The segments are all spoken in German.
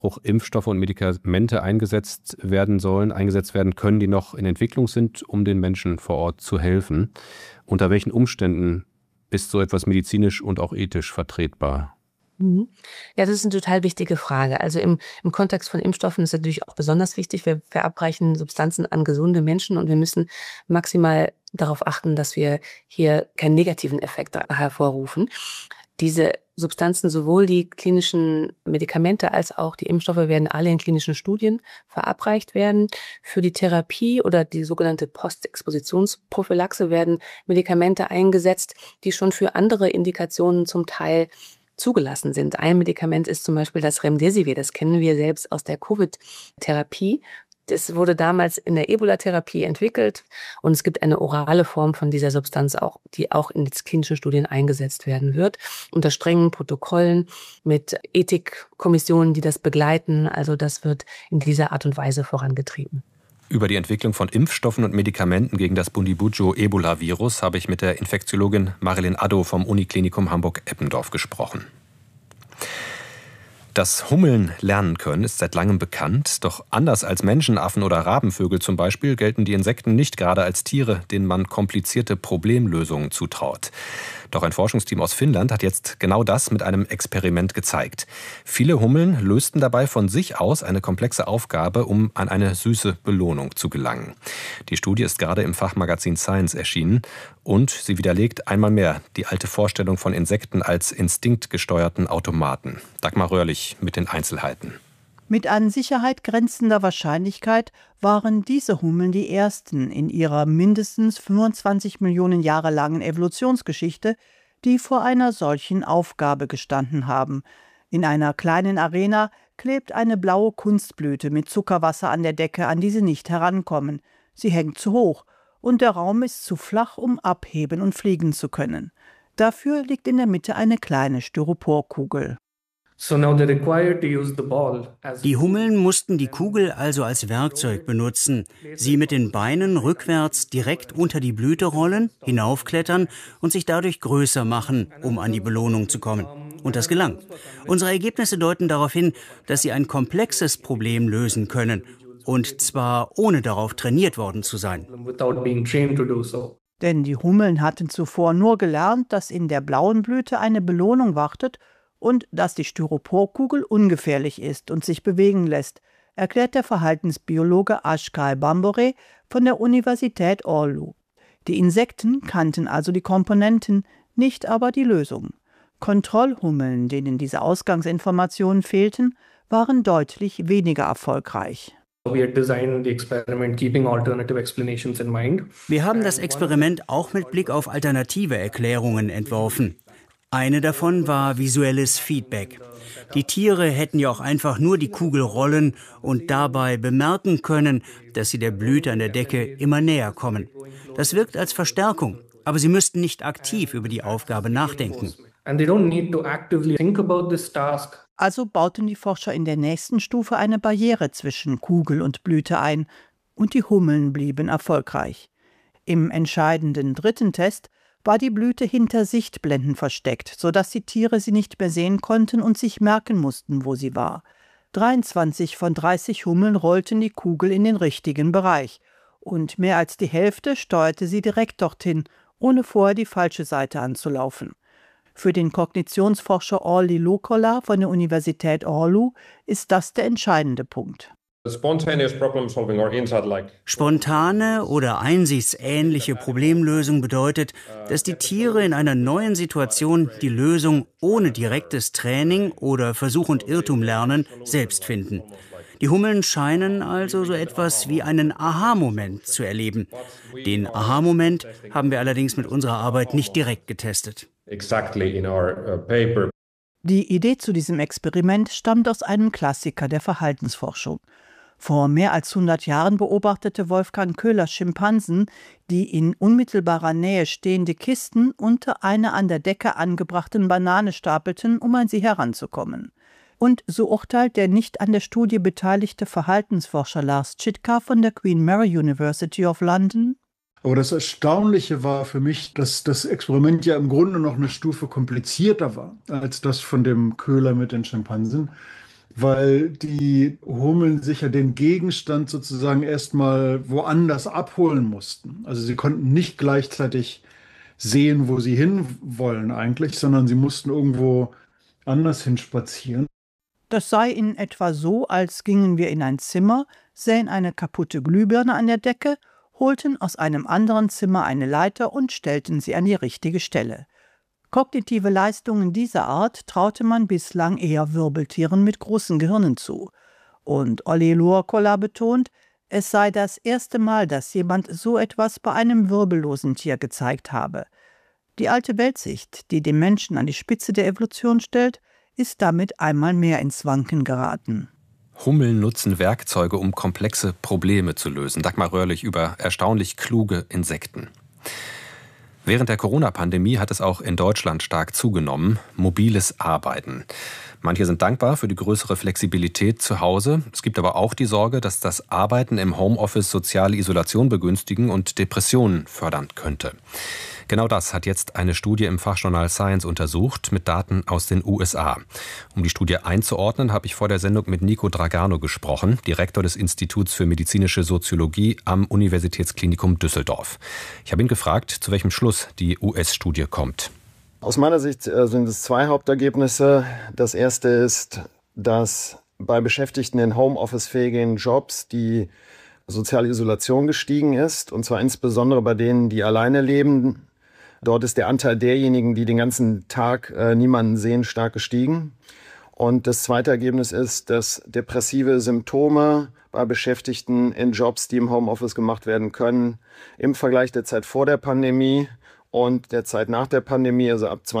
auch Impfstoffe und Medikamente eingesetzt werden können, die noch in Entwicklung sind, um den Menschen vor Ort zu helfen. Unter welchen Umständen ist so etwas medizinisch und auch ethisch vertretbar? Ja, das ist eine total wichtige Frage. Also im Kontext von Impfstoffen ist natürlich auch besonders wichtig, wir verabreichen Substanzen an gesunde Menschen und wir müssen maximal darauf achten, dass wir hier keinen negativen Effekt hervorrufen. Diese Substanzen, sowohl die klinischen Medikamente als auch die Impfstoffe, werden alle in klinischen Studien verabreicht werden. Für die Therapie oder die sogenannte Postexpositionsprophylaxe werden Medikamente eingesetzt, die schon für andere Indikationen zum Teil zugelassen sind. Ein Medikament ist zum Beispiel das Remdesivir. Das kennen wir selbst aus der Covid-Therapie. Das wurde damals in der Ebola-Therapie entwickelt und es gibt eine orale Form von dieser Substanz auch, die auch in klinischen Studien eingesetzt werden wird, unter strengen Protokollen mit Ethikkommissionen, die das begleiten. Also das wird in dieser Art und Weise vorangetrieben. Über die Entwicklung von Impfstoffen und Medikamenten gegen das Bundibugyo-Ebola-Virus habe ich mit der Infektiologin Marilyn Addo vom Uniklinikum Hamburg-Eppendorf gesprochen. Dass Hummeln lernen können, ist seit langem bekannt. Doch anders als Menschenaffen oder Rabenvögel zum Beispiel gelten die Insekten nicht gerade als Tiere, denen man komplizierte Problemlösungen zutraut. Doch ein Forschungsteam aus Finnland hat jetzt genau das mit einem Experiment gezeigt. Viele Hummeln lösten dabei von sich aus eine komplexe Aufgabe, um an eine süße Belohnung zu gelangen. Die Studie ist gerade im Fachmagazin Science erschienen und sie widerlegt einmal mehr die alte Vorstellung von Insekten als instinktgesteuerten Automaten. Dagmar Röhrlich mit den Einzelheiten. Mit an Sicherheit grenzender Wahrscheinlichkeit waren diese Hummeln die ersten in ihrer mindestens 25 Millionen Jahre langen Evolutionsgeschichte, die vor einer solchen Aufgabe gestanden haben. In einer kleinen Arena klebt eine blaue Kunstblüte mit Zuckerwasser an der Decke, an die sie nicht herankommen. Sie hängt zu hoch und der Raum ist zu flach, um abheben und fliegen zu können. Dafür liegt in der Mitte eine kleine Styroporkugel. Die Hummeln mussten die Kugel also als Werkzeug benutzen, sie mit den Beinen rückwärts direkt unter die Blüte rollen, hinaufklettern und sich dadurch größer machen, um an die Belohnung zu kommen. Und das gelang. Unsere Ergebnisse deuten darauf hin, dass sie ein komplexes Problem lösen können, und zwar ohne darauf trainiert worden zu sein. Denn die Hummeln hatten zuvor nur gelernt, dass in der blauen Blüte eine Belohnung wartet und dass die Styroporkugel ungefährlich ist und sich bewegen lässt, erklärt der Verhaltensbiologe Ashkal Bambore von der Universität Oulu. Die Insekten kannten also die Komponenten, nicht aber die Lösung. Kontrollhummeln, denen diese Ausgangsinformationen fehlten, waren deutlich weniger erfolgreich. Wir haben das Experiment auch mit Blick auf alternative Erklärungen entworfen. Eine davon war visuelles Feedback. Die Tiere hätten ja auch einfach nur die Kugel rollen und dabei bemerken können, dass sie der Blüte an der Decke immer näher kommen. Das wirkt als Verstärkung, aber sie müssten nicht aktiv über die Aufgabe nachdenken. Also bauten die Forscher in der nächsten Stufe eine Barriere zwischen Kugel und Blüte ein und die Hummeln blieben erfolgreich. Im entscheidenden dritten Test war die Blüte hinter Sichtblenden versteckt, sodass die Tiere sie nicht mehr sehen konnten und sich merken mussten, wo sie war. 23 von 30 Hummeln rollten die Kugel in den richtigen Bereich und mehr als die Hälfte steuerte sie direkt dorthin, ohne vorher die falsche Seite anzulaufen. Für den Kognitionsforscher Olli Lukola von der Universität Oulu ist das der entscheidende Punkt. Spontane oder einsichtsähnliche Problemlösung bedeutet, dass die Tiere in einer neuen Situation die Lösung ohne direktes Training oder Versuch und Irrtum lernen, selbst finden. Die Hummeln scheinen also so etwas wie einen Aha-Moment zu erleben. Den Aha-Moment haben wir allerdings mit unserer Arbeit nicht direkt getestet. Die Idee zu diesem Experiment stammt aus einem Klassiker der Verhaltensforschung. Vor mehr als 100 Jahren beobachtete Wolfgang Köhler Schimpansen, die in unmittelbarer Nähe stehende Kisten unter einer an der Decke angebrachten Banane stapelten, um an sie heranzukommen. Und so urteilt der nicht an der Studie beteiligte Verhaltensforscher Lars Chitka von der Queen Mary University of London: Aber das Erstaunliche war für mich, dass das Experiment ja im Grunde noch eine Stufe komplizierter war als das von dem Köhler mit den Schimpansen. weil die Hummeln sich ja den Gegenstand sozusagen erstmal woanders abholen mussten. Also sie konnten nicht gleichzeitig sehen, wo sie hin wollen eigentlich, sondern sie mussten irgendwo anders hinspazieren. Das sei in etwa so, als gingen wir in ein Zimmer, sähen eine kaputte Glühbirne an der Decke, holten aus einem anderen Zimmer eine Leiter und stellten sie an die richtige Stelle. Kognitive Leistungen dieser Art traute man bislang eher Wirbeltieren mit großen Gehirnen zu. Und Olli Luokola betont, es sei das erste Mal, dass jemand so etwas bei einem wirbellosen Tier gezeigt habe. Die alte Weltsicht, die den Menschen an die Spitze der Evolution stellt, ist damit einmal mehr ins Wanken geraten. Hummeln nutzen Werkzeuge, um komplexe Probleme zu lösen. Dagmar Röhrlich über erstaunlich kluge Insekten. Während der Corona-Pandemie hat es auch in Deutschland stark zugenommen, mobiles Arbeiten. Manche sind dankbar für die größere Flexibilität zu Hause. Es gibt aber auch die Sorge, dass das Arbeiten im Homeoffice soziale Isolation begünstigen und Depressionen fördern könnte. Genau das hat jetzt eine Studie im Fachjournal Science untersucht mit Daten aus den USA. Um die Studie einzuordnen, habe ich vor der Sendung mit Nico Dragano gesprochen, Direktor des Instituts für medizinische Soziologie am Universitätsklinikum Düsseldorf. Ich habe ihn gefragt, zu welchem Schluss die US-Studie kommt. Aus meiner Sicht sind es zwei Hauptergebnisse. Das erste ist, dass bei Beschäftigten in Homeoffice-fähigen Jobs die soziale Isolation gestiegen ist, und zwar insbesondere bei denen, die alleine leben. Dort ist der Anteil derjenigen, die den ganzen Tag niemanden sehen, stark gestiegen. Und das zweite Ergebnis ist, dass depressive Symptome bei Beschäftigten in Jobs, die im Homeoffice gemacht werden können, im Vergleich der Zeit vor der Pandemie und der Zeit nach der Pandemie, also ab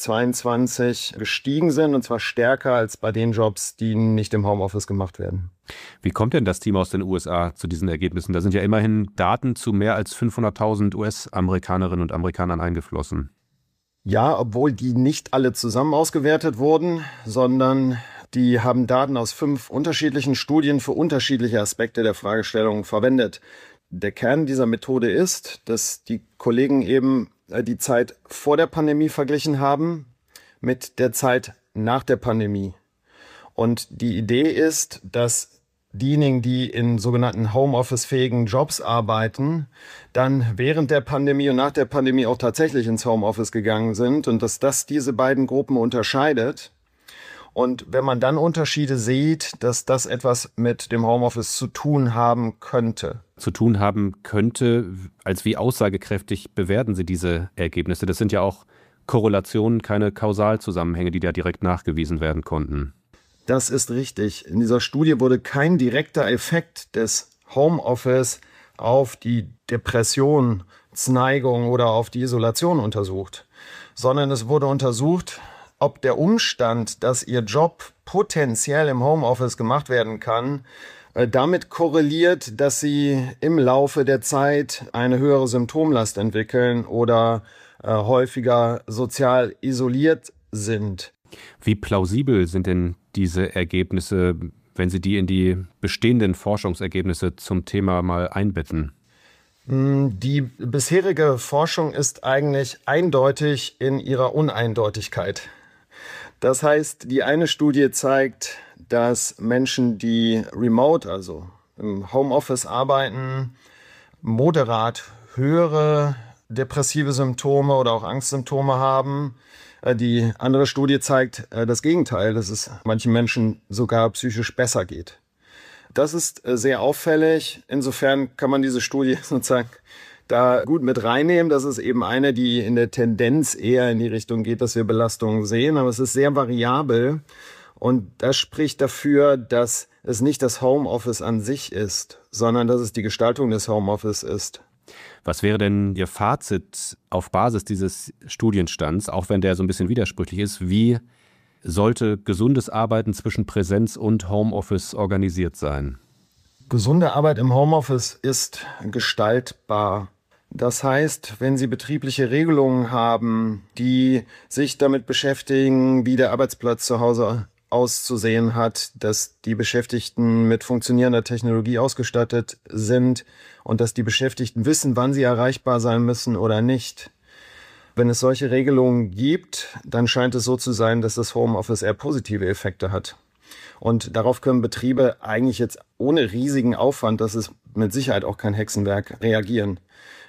2022, gestiegen sind, und zwar stärker als bei den Jobs, die nicht im Homeoffice gemacht werden. Wie kommt denn das Team aus den USA zu diesen Ergebnissen? Da sind ja immerhin Daten zu mehr als 500.000 US-Amerikanerinnen und Amerikanern eingeflossen. Ja, obwohl die nicht alle zusammen ausgewertet wurden, sondern die haben Daten aus 5 unterschiedlichen Studien für unterschiedliche Aspekte der Fragestellung verwendet. Der Kern dieser Methode ist, dass die Kollegen eben die Zeit vor der Pandemie verglichen haben mit der Zeit nach der Pandemie. Und die Idee ist, dass diejenigen, die in sogenannten Homeoffice-fähigen Jobs arbeiten, dann während der Pandemie und nach der Pandemie auch tatsächlich ins Homeoffice gegangen sind und dass das diese beiden Gruppen unterscheidet. Und wenn man dann Unterschiede sieht, dass das etwas mit dem Homeoffice zu tun haben könnte. Zu tun haben könnte, als wie aussagekräftig bewerten Sie diese Ergebnisse? Das sind ja auch Korrelationen, keine Kausalzusammenhänge, die da direkt nachgewiesen werden konnten. Das ist richtig. In dieser Studie wurde kein direkter Effekt des Homeoffice auf die Depressionsneigung oder auf die Isolation untersucht, sondern es wurde untersucht, ob der Umstand, dass Ihr Job potenziell im Homeoffice gemacht werden kann, damit korreliert, dass Sie im Laufe der Zeit eine höhere Symptomlast entwickeln oder häufiger sozial isoliert sind. Wie plausibel sind denn diese Ergebnisse, wenn Sie die in die bestehenden Forschungsergebnisse zum Thema mal einbetten? Die bisherige Forschung ist eigentlich eindeutig in ihrer Uneindeutigkeit. Das heißt, die eine Studie zeigt, dass Menschen, die remote, also im Homeoffice arbeiten, moderat höhere depressive Symptome oder auch Angstsymptome haben. Die andere Studie zeigt das Gegenteil, dass es manchen Menschen sogar psychisch besser geht. Das ist sehr auffällig. Insofern kann man diese Studie sozusagen da gut mit reinnehmen. Das ist eben eine, die in der Tendenz eher in die Richtung geht, dass wir Belastungen sehen. Aber es ist sehr variabel. Und das spricht dafür, dass es nicht das Homeoffice an sich ist, sondern dass es die Gestaltung des Homeoffice ist. Was wäre denn Ihr Fazit auf Basis dieses Studienstands, auch wenn der so ein bisschen widersprüchlich ist? Wie sollte gesundes Arbeiten zwischen Präsenz und Homeoffice organisiert sein? Gesunde Arbeit im Homeoffice ist gestaltbar. Das heißt, wenn Sie betriebliche Regelungen haben, die sich damit beschäftigen, wie der Arbeitsplatz zu Hause auszusehen hat, dass die Beschäftigten mit funktionierender Technologie ausgestattet sind und dass die Beschäftigten wissen, wann sie erreichbar sein müssen oder nicht. Wenn es solche Regelungen gibt, dann scheint es so zu sein, dass das Homeoffice eher positive Effekte hat. Und darauf können Betriebe eigentlich jetzt ohne riesigen Aufwand, das ist mit Sicherheit auch kein Hexenwerk, reagieren.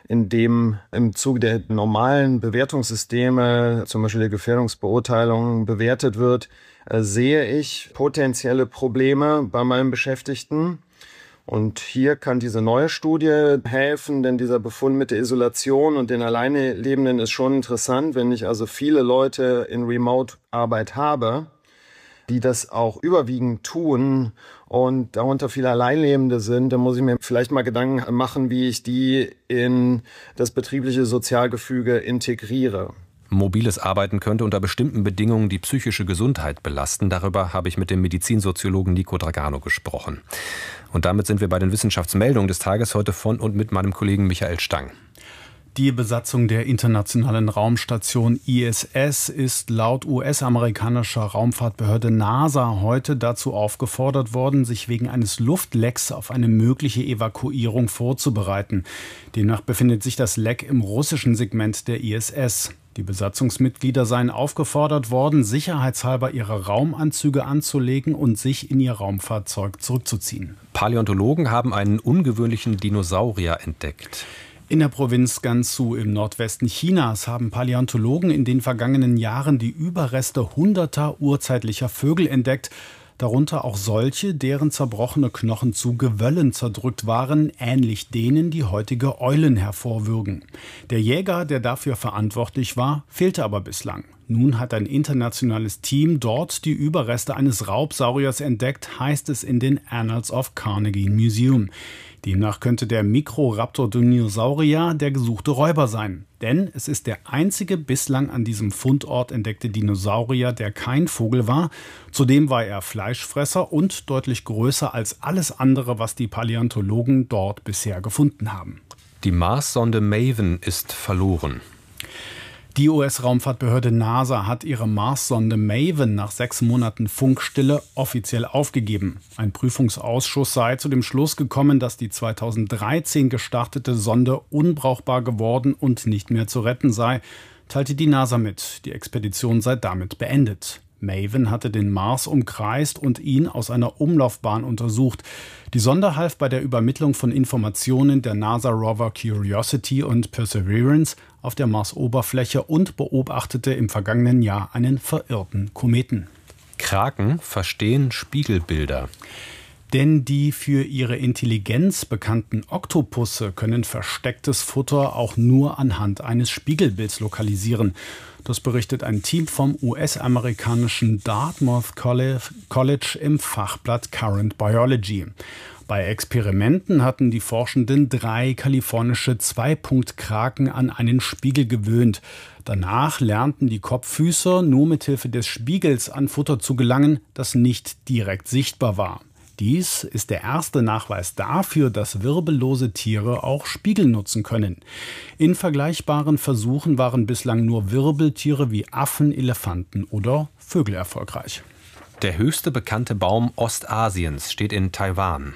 Indem im Zuge der normalen Bewertungssysteme, zum Beispiel der Gefährdungsbeurteilung, bewertet wird, sehe ich potenzielle Probleme bei meinen Beschäftigten. Und hier kann diese neue Studie helfen, denn dieser Befund mit der Isolation und den Alleinlebenden ist schon interessant. Wenn ich also viele Leute in Remote-Arbeit habe, die das auch überwiegend tun und darunter viele Alleinlebende sind, dann muss ich mir vielleicht mal Gedanken machen, wie ich die in das betriebliche Sozialgefüge integriere. Mobiles Arbeiten könnte unter bestimmten Bedingungen die psychische Gesundheit belasten. Darüber habe ich mit dem Medizinsoziologen Nico Dragano gesprochen. Und damit sind wir bei den Wissenschaftsmeldungen des Tages heute von und mit meinem Kollegen Michael Stang. Die Besatzung der internationalen Raumstation ISS ist laut US-amerikanischer Raumfahrtbehörde NASA heute dazu aufgefordert worden, sich wegen eines Luftlecks auf eine mögliche Evakuierung vorzubereiten. Demnach befindet sich das Leck im russischen Segment der ISS. Die Besatzungsmitglieder seien aufgefordert worden, sicherheitshalber ihre Raumanzüge anzulegen und sich in ihr Raumfahrzeug zurückzuziehen. Paläontologen haben einen ungewöhnlichen Dinosaurier entdeckt. In der Provinz Gansu im Nordwesten Chinas haben Paläontologen in den vergangenen Jahren die Überreste hunderter urzeitlicher Vögel entdeckt, darunter auch solche, deren zerbrochene Knochen zu Gewöllen zerdrückt waren, ähnlich denen, die heutige Eulen hervorwürgen. Der Jäger, der dafür verantwortlich war, fehlte aber bislang. Nun hat ein internationales Team dort die Überreste eines Raubsauriers entdeckt, heißt es in den Annals of Carnegie Museum. Demnach könnte der Microraptor-Dinosaurier der gesuchte Räuber sein. Denn es ist der einzige bislang an diesem Fundort entdeckte Dinosaurier, der kein Vogel war. Zudem war er Fleischfresser und deutlich größer als alles andere, was die Paläontologen dort bisher gefunden haben. Die Marssonde Maven ist verloren. Die US-Raumfahrtbehörde NASA hat ihre Marssonde Maven nach 6 Monaten Funkstille offiziell aufgegeben. Ein Prüfungsausschuss sei zu dem Schluss gekommen, dass die 2013 gestartete Sonde unbrauchbar geworden und nicht mehr zu retten sei, teilte die NASA mit. Die Expedition sei damit beendet. Maven hatte den Mars umkreist und ihn aus einer Umlaufbahn untersucht. Die Sonde half bei der Übermittlung von Informationen der NASA-Rover Curiosity und Perseverance auf der Marsoberfläche und beobachtete im vergangenen Jahr einen verirrten Kometen. Kraken verstehen Spiegelbilder. Denn die für ihre Intelligenz bekannten Oktopusse können verstecktes Futter auch nur anhand eines Spiegelbilds lokalisieren. Das berichtet ein Team vom US-amerikanischen Dartmouth College im Fachblatt Current Biology. Bei Experimenten hatten die Forschenden 3 kalifornische Zweipunktkraken an einen Spiegel gewöhnt. Danach lernten die Kopffüßer nur mithilfe des Spiegels an Futter zu gelangen, das nicht direkt sichtbar war. Dies ist der erste Nachweis dafür, dass wirbellose Tiere auch Spiegel nutzen können. In vergleichbaren Versuchen waren bislang nur Wirbeltiere wie Affen, Elefanten oder Vögel erfolgreich. Der höchste bekannte Baum Ostasiens steht in Taiwan.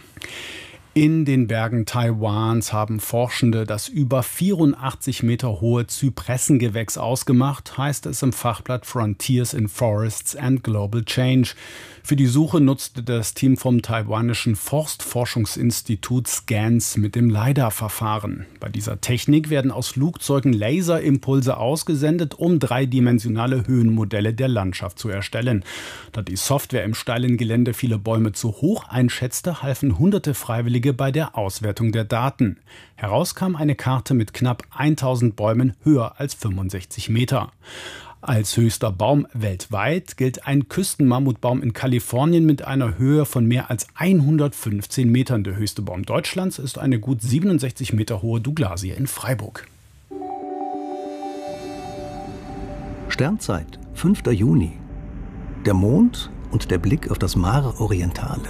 In den Bergen Taiwans haben Forschende das über 84 Meter hohe Zypressengewächs ausgemacht, heißt es im Fachblatt Frontiers in Forests and Global Change. Für die Suche nutzte das Team vom taiwanischen Forstforschungsinstitut Scans mit dem LiDAR-Verfahren. Bei dieser Technik werden aus Flugzeugen Laserimpulse ausgesendet, um dreidimensionale Höhenmodelle der Landschaft zu erstellen. Da die Software im steilen Gelände viele Bäume zu hoch einschätzte, halfen hunderte Freiwillige bei der Auswertung der Daten. Heraus kam eine Karte mit knapp 1000 Bäumen höher als 65 Meter. Als höchster Baum weltweit gilt ein Küstenmammutbaum in Kalifornien mit einer Höhe von mehr als 115 Metern. Der höchste Baum Deutschlands ist eine gut 67 Meter hohe Douglasie in Freiburg. Sternzeit, 5. Juni. Der Mond und der Blick auf das Mare Orientale.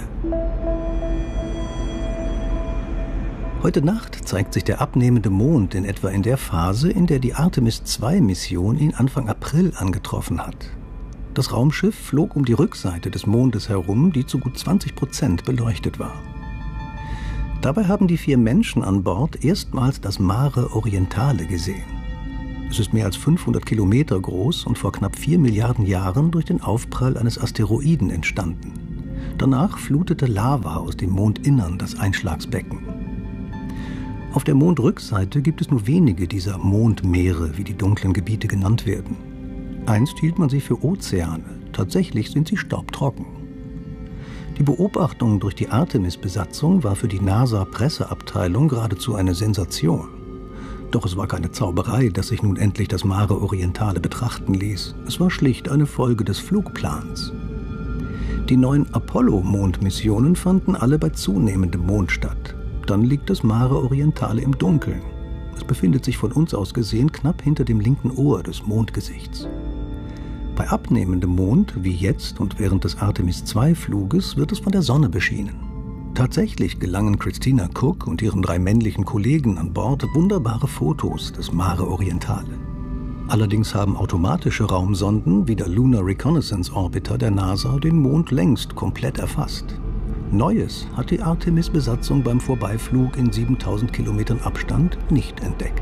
Heute Nacht zeigt sich der abnehmende Mond in etwa in der Phase, in der die Artemis-II-Mission ihn Anfang April angetroffen hat. Das Raumschiff flog um die Rückseite des Mondes herum, die zu gut 20% beleuchtet war. Dabei haben die 4 Menschen an Bord erstmals das Mare Orientale gesehen. Es ist mehr als 500 Kilometer groß und vor knapp 4 Milliarden Jahren durch den Aufprall eines Asteroiden entstanden. Danach flutete Lava aus dem Mondinnern das Einschlagsbecken. Auf der Mondrückseite gibt es nur wenige dieser Mondmeere, wie die dunklen Gebiete genannt werden. Einst hielt man sie für Ozeane, tatsächlich sind sie staubtrocken. Die Beobachtung durch die Artemis-Besatzung war für die NASA-Presseabteilung geradezu eine Sensation. Doch es war keine Zauberei, dass sich nun endlich das Mare Orientale betrachten ließ. Es war schlicht eine Folge des Flugplans. Die 9 Apollo-Mondmissionen fanden alle bei zunehmendem Mond statt. Dann liegt das Mare Orientale im Dunkeln. Es befindet sich von uns aus gesehen knapp hinter dem linken Ohr des Mondgesichts. Bei abnehmendem Mond, wie jetzt und während des Artemis-II-Fluges, wird es von der Sonne beschienen. Tatsächlich gelangen Christina Cook und ihren 3 männlichen Kollegen an Bord wunderbare Fotos des Mare Orientale. Allerdings haben automatische Raumsonden wie der Lunar Reconnaissance Orbiter der NASA den Mond längst komplett erfasst. Neues hat die Artemis-Besatzung beim Vorbeiflug in 7000 Kilometern Abstand nicht entdeckt.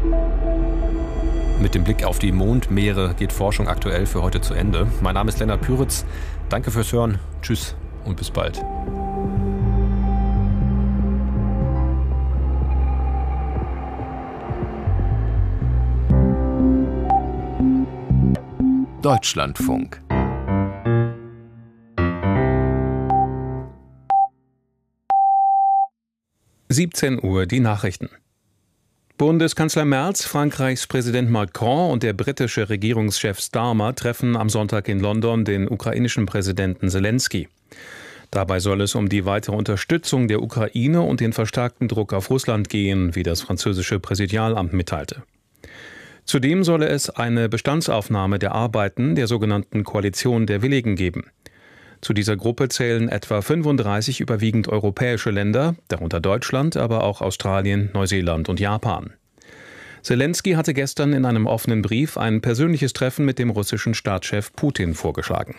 Mit dem Blick auf die Mondmeere geht Forschung aktuell für heute zu Ende. Mein Name ist Lennart Püritz. Danke fürs Hören. Tschüss und bis bald. Deutschlandfunk. Uhr, die Nachrichten. Bundeskanzler Merz, Frankreichs Präsident Macron und der britische Regierungschef Starmer treffen am Sonntag in London den ukrainischen Präsidenten Selenskyj. Dabei soll es um die weitere Unterstützung der Ukraine und den verstärkten Druck auf Russland gehen, wie das französische Präsidialamt mitteilte. Zudem solle es eine Bestandsaufnahme der Arbeiten der sogenannten Koalition der Willigen geben. Zu dieser Gruppe zählen etwa 35 überwiegend europäische Länder, darunter Deutschland, aber auch Australien, Neuseeland und Japan. Selenskyj hatte gestern in einem offenen Brief ein persönliches Treffen mit dem russischen Staatschef Putin vorgeschlagen.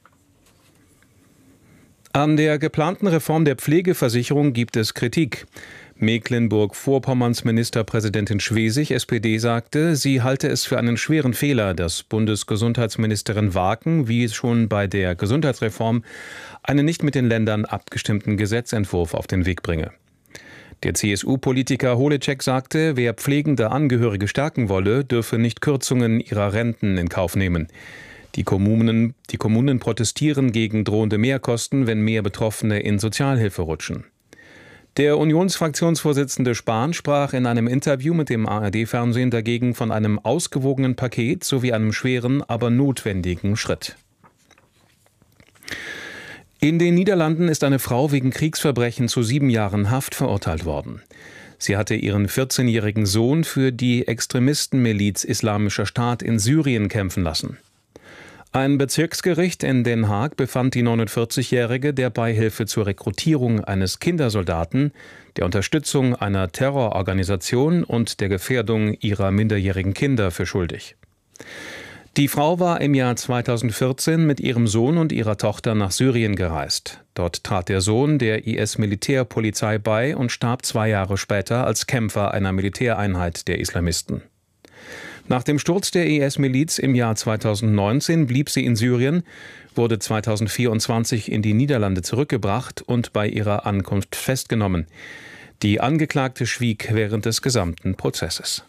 An der geplanten Reform der Pflegeversicherung gibt es Kritik. Mecklenburg-Vorpommerns Ministerpräsidentin Schwesig, SPD, sagte, sie halte es für einen schweren Fehler, dass Bundesgesundheitsministerin Waken, wie schon bei der Gesundheitsreform, einen nicht mit den Ländern abgestimmten Gesetzentwurf auf den Weg bringe. Der CSU-Politiker Holecek sagte, wer pflegende Angehörige stärken wolle, dürfe nicht Kürzungen ihrer Renten in Kauf nehmen. Die Kommunen protestieren gegen drohende Mehrkosten, wenn mehr Betroffene in Sozialhilfe rutschen. Der Unionsfraktionsvorsitzende Spahn sprach in einem Interview mit dem ARD-Fernsehen dagegen von einem ausgewogenen Paket sowie einem schweren, aber notwendigen Schritt. In den Niederlanden ist eine Frau wegen Kriegsverbrechen zu 7 Jahren Haft verurteilt worden. Sie hatte ihren 14-jährigen Sohn für die Extremistenmiliz Islamischer Staat in Syrien kämpfen lassen. Ein Bezirksgericht in Den Haag befand die 49-Jährige der Beihilfe zur Rekrutierung eines Kindersoldaten, der Unterstützung einer Terrororganisation und der Gefährdung ihrer minderjährigen Kinder für schuldig. Die Frau war im Jahr 2014 mit ihrem Sohn und ihrer Tochter nach Syrien gereist. Dort trat der Sohn der IS-Militärpolizei bei und starb 2 Jahre später als Kämpfer einer Militäreinheit der Islamisten. Nach dem Sturz der IS-Miliz im Jahr 2019 blieb sie in Syrien, wurde 2024 in die Niederlande zurückgebracht und bei ihrer Ankunft festgenommen. Die Angeklagte schwieg während des gesamten Prozesses.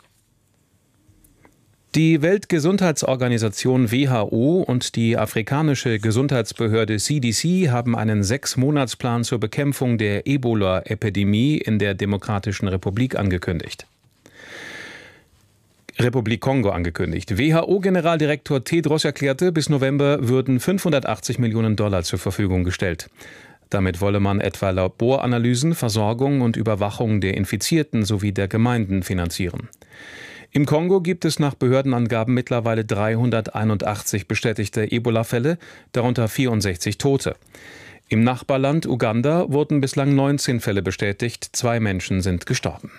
Die Weltgesundheitsorganisation WHO und die afrikanische Gesundheitsbehörde CDC haben einen 6-Monats-Plan zur Bekämpfung der Ebola-Epidemie in der Demokratischen Republik Kongo angekündigt. WHO-Generaldirektor Tedros erklärte, bis November würden $580 Millionen zur Verfügung gestellt. Damit wolle man etwa Laboranalysen, Versorgung und Überwachung der Infizierten sowie der Gemeinden finanzieren. Im Kongo gibt es nach Behördenangaben mittlerweile 381 bestätigte Ebola-Fälle, darunter 64 Tote. Im Nachbarland Uganda wurden bislang 19 Fälle bestätigt, 2 Menschen sind gestorben.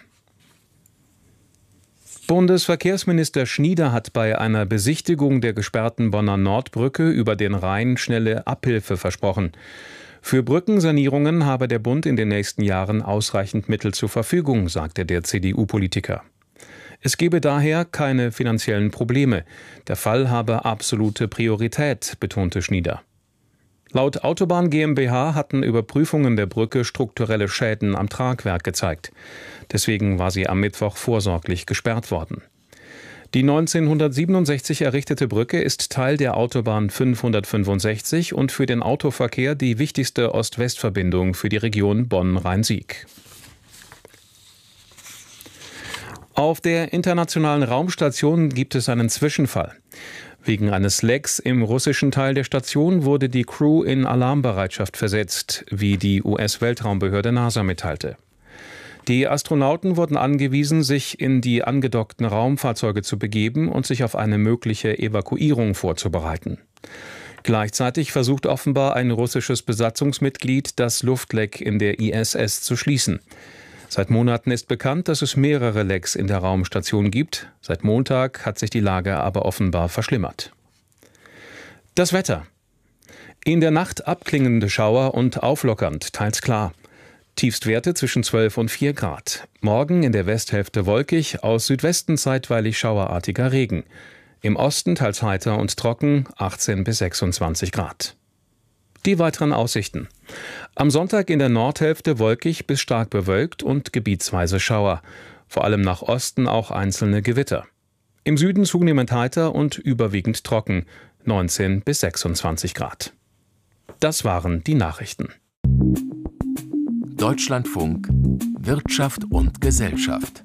Bundesverkehrsminister Schnieder hat bei einer Besichtigung der gesperrten Bonner Nordbrücke über den Rhein schnelle Abhilfe versprochen. Für Brückensanierungen habe der Bund in den nächsten Jahren ausreichend Mittel zur Verfügung, sagte der CDU-Politiker. Es gebe daher keine finanziellen Probleme. Der Fall habe absolute Priorität, betonte Schnieder. Laut Autobahn GmbH hatten Überprüfungen der Brücke strukturelle Schäden am Tragwerk gezeigt. Deswegen war sie am Mittwoch vorsorglich gesperrt worden. Die 1967 errichtete Brücke ist Teil der Autobahn 565 und für den Autoverkehr die wichtigste Ost-West-Verbindung für die Region Bonn-Rhein-Sieg. Auf der internationalen Raumstation gibt es einen Zwischenfall. Wegen eines Lecks im russischen Teil der Station wurde die Crew in Alarmbereitschaft versetzt, wie die US-Weltraumbehörde NASA mitteilte. Die Astronauten wurden angewiesen, sich in die angedockten Raumfahrzeuge zu begeben und sich auf eine mögliche Evakuierung vorzubereiten. Gleichzeitig versucht offenbar ein russisches Besatzungsmitglied, das Luftleck in der ISS zu schließen. Seit Monaten ist bekannt, dass es mehrere Lecks in der Raumstation gibt. Seit Montag hat sich die Lage aber offenbar verschlimmert. Das Wetter. In der Nacht abklingende Schauer und auflockernd, teils klar. Tiefstwerte zwischen 12 und 4 Grad. Morgen in der Westhälfte wolkig, aus Südwesten zeitweilig schauerartiger Regen. Im Osten teils heiter und trocken, 18 bis 26 Grad. Die weiteren Aussichten. Am Sonntag in der Nordhälfte wolkig bis stark bewölkt und gebietsweise Schauer. Vor allem nach Osten auch einzelne Gewitter. Im Süden zunehmend heiter und überwiegend trocken, 19 bis 26 Grad. Das waren die Nachrichten. Deutschlandfunk Wirtschaft und Gesellschaft.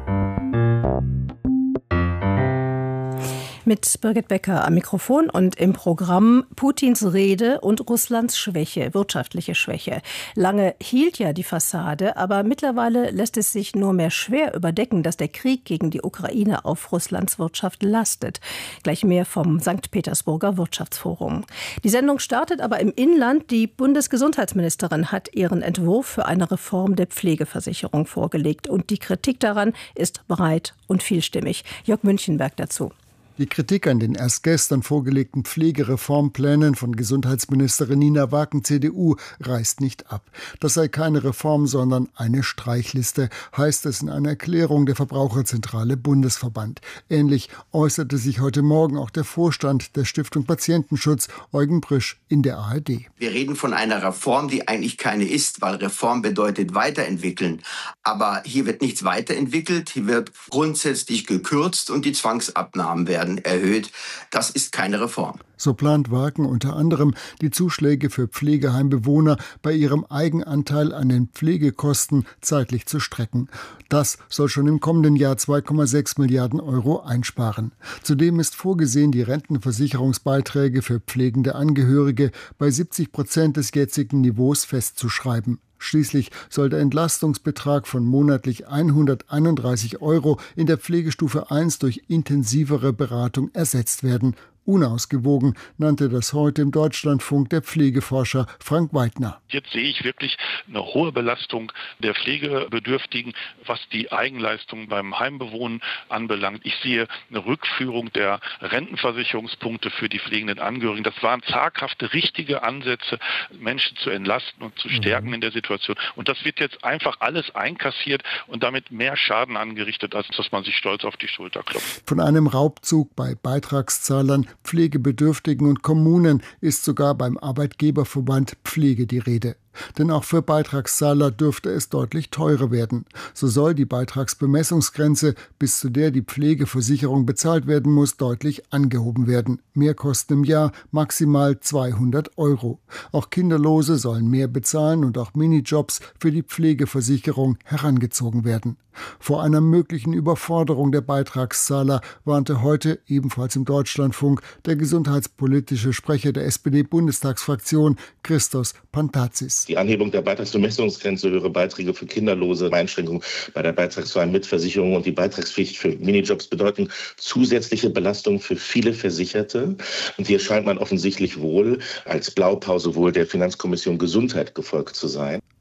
Mit Birgit Becker am Mikrofon und im Programm Putins Rede und Russlands Schwäche, wirtschaftliche Schwäche. Lange hielt ja die Fassade, aber mittlerweile lässt es sich nur mehr schwer überdecken, dass der Krieg gegen die Ukraine auf Russlands Wirtschaft lastet. Gleich mehr vom St. Petersburger Wirtschaftsforum. Die Sendung startet aber im Inland. Die Bundesgesundheitsministerin hat ihren Entwurf für eine Reform der Pflegeversicherung vorgelegt. Und die Kritik daran ist breit und vielstimmig. Jörg Münchenberg dazu. Die Kritik an den erst gestern vorgelegten Pflegereformplänen von Gesundheitsministerin Nina Waken, CDU, reißt nicht ab. Das sei keine Reform, sondern eine Streichliste, heißt es in einer Erklärung der Verbraucherzentrale Bundesverband. Ähnlich äußerte sich heute Morgen auch der Vorstand der Stiftung Patientenschutz, Eugen Brüsch, in der ARD. Wir reden von einer Reform, die eigentlich keine ist, weil Reform bedeutet weiterentwickeln. Aber hier wird nichts weiterentwickelt, hier wird grundsätzlich gekürzt und die Zwangsabnahmen werden erhöht. Das ist keine Reform. So plant Waken unter anderem, die Zuschläge für Pflegeheimbewohner bei ihrem Eigenanteil an den Pflegekosten zeitlich zu strecken. Das soll schon im kommenden Jahr 2,6 Milliarden Euro einsparen. Zudem ist vorgesehen, die Rentenversicherungsbeiträge für pflegende Angehörige bei 70% des jetzigen Niveaus festzuschreiben. Schließlich soll der Entlastungsbetrag von monatlich 131 Euro in der Pflegestufe 1 durch intensivere Beratung ersetzt werden. Unausgewogen nannte das heute im Deutschlandfunk der Pflegeforscher Frank Weidner. Jetzt sehe ich wirklich eine hohe Belastung der Pflegebedürftigen, was die Eigenleistung beim Heimbewohnen anbelangt. Ich sehe eine Rückführung der Rentenversicherungspunkte für die pflegenden Angehörigen. Das waren zaghafte, richtige Ansätze, Menschen zu entlasten und zu stärken in der Situation. Und das wird jetzt einfach alles einkassiert und damit mehr Schaden angerichtet, als dass man sich stolz auf die Schulter klopft. Von einem Raubzug bei Beitragszahlern, Pflegebedürftigen und Kommunen ist sogar beim Arbeitgeberverband Pflege die Rede. Denn auch für Beitragszahler dürfte es deutlich teurer werden. So soll die Beitragsbemessungsgrenze, bis zu der die Pflegeversicherung bezahlt werden muss, deutlich angehoben werden. Mehrkosten im Jahr maximal 200 Euro. Auch Kinderlose sollen mehr bezahlen und auch Minijobs für die Pflegeversicherung herangezogen werden. Vor einer möglichen Überforderung der Beitragszahler warnte heute, ebenfalls im Deutschlandfunk, der gesundheitspolitische Sprecher der SPD-Bundestagsfraktion, Christos Pantazis. Die Anhebung der Beitragsbemessungsgrenze, höhere Beiträge für Kinderlose, Einschränkungen bei der beitragsfreien Mitversicherung und die Beitragspflicht für Minijobs bedeuten zusätzliche Belastungen für viele Versicherte. Und hier scheint man offensichtlich wohl als Blaupause wohl der Finanzkommission Gesundheit gefolgt zu sein.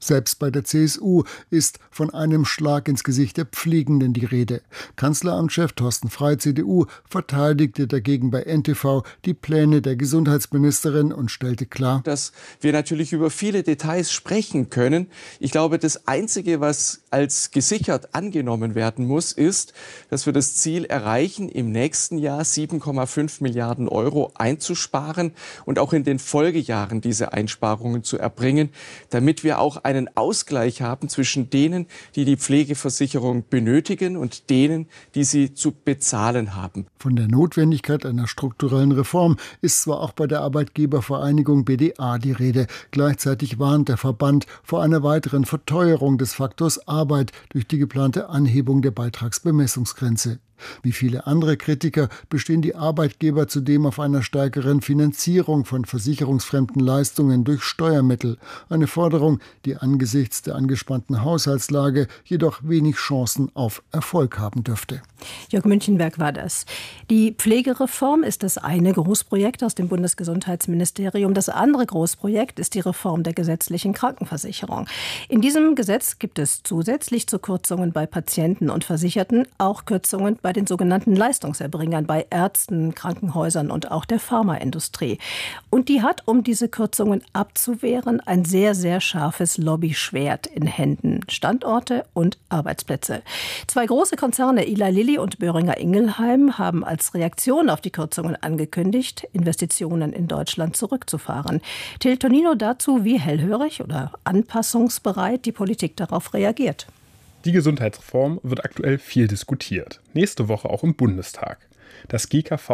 Selbst bei der CSU ist von einem Schlag ins Gesicht der Pflegenden die Rede. Kanzleramtschef Thorsten Frey, CDU, verteidigte dagegen bei NTV die Pläne der Gesundheitsministerin und stellte klar, dass wir natürlich über viele Details sprechen können. Ich glaube, das Einzige, was als gesichert angenommen werden muss, ist, dass wir das Ziel erreichen, im nächsten Jahr 7,5 Milliarden Euro einzusparen und auch in den Folgejahren diese Einsparungen zu erbringen, damit wir auch einen Ausgleich haben zwischen denen, die die Pflegeversicherung benötigen und denen, die sie zu bezahlen haben. Von der Notwendigkeit einer strukturellen Reform ist zwar auch bei der Arbeitgebervereinigung BDA die Rede. Gleichzeitig warnt der Verband vor einer weiteren Verteuerung des Faktors Arbeit durch die geplante Anhebung der Beitragsbemessungsgrenze. Wie viele andere Kritiker bestehen die Arbeitgeber zudem auf einer stärkeren Finanzierung von versicherungsfremden Leistungen durch Steuermittel. Eine Forderung, die angesichts der angespannten Haushaltslage jedoch wenig Chancen auf Erfolg haben dürfte. Jörg Münchenberg war das. Die Pflegereform ist das eine Großprojekt aus dem Bundesgesundheitsministerium. Das andere Großprojekt ist die Reform der gesetzlichen Krankenversicherung. In diesem Gesetz gibt es zusätzlich zu Kürzungen bei Patienten und Versicherten auch Kürzungen bei den sogenannten Leistungserbringern, bei Ärzten, Krankenhäusern und auch der Pharmaindustrie. Und die hat, um diese Kürzungen abzuwehren, ein sehr, sehr scharfes Lobbyschwert in Händen. Standorte und Arbeitsplätze. Zwei große Konzerne, Eli Lilly und Boehringer Ingelheim, haben als Reaktion auf die Kürzungen angekündigt, Investitionen in Deutschland zurückzufahren. Till Tonino dazu, wie hellhörig oder anpassungsbereit die Politik darauf reagiert. Die Gesundheitsreform wird aktuell viel diskutiert. Nächste Woche auch im Bundestag. Das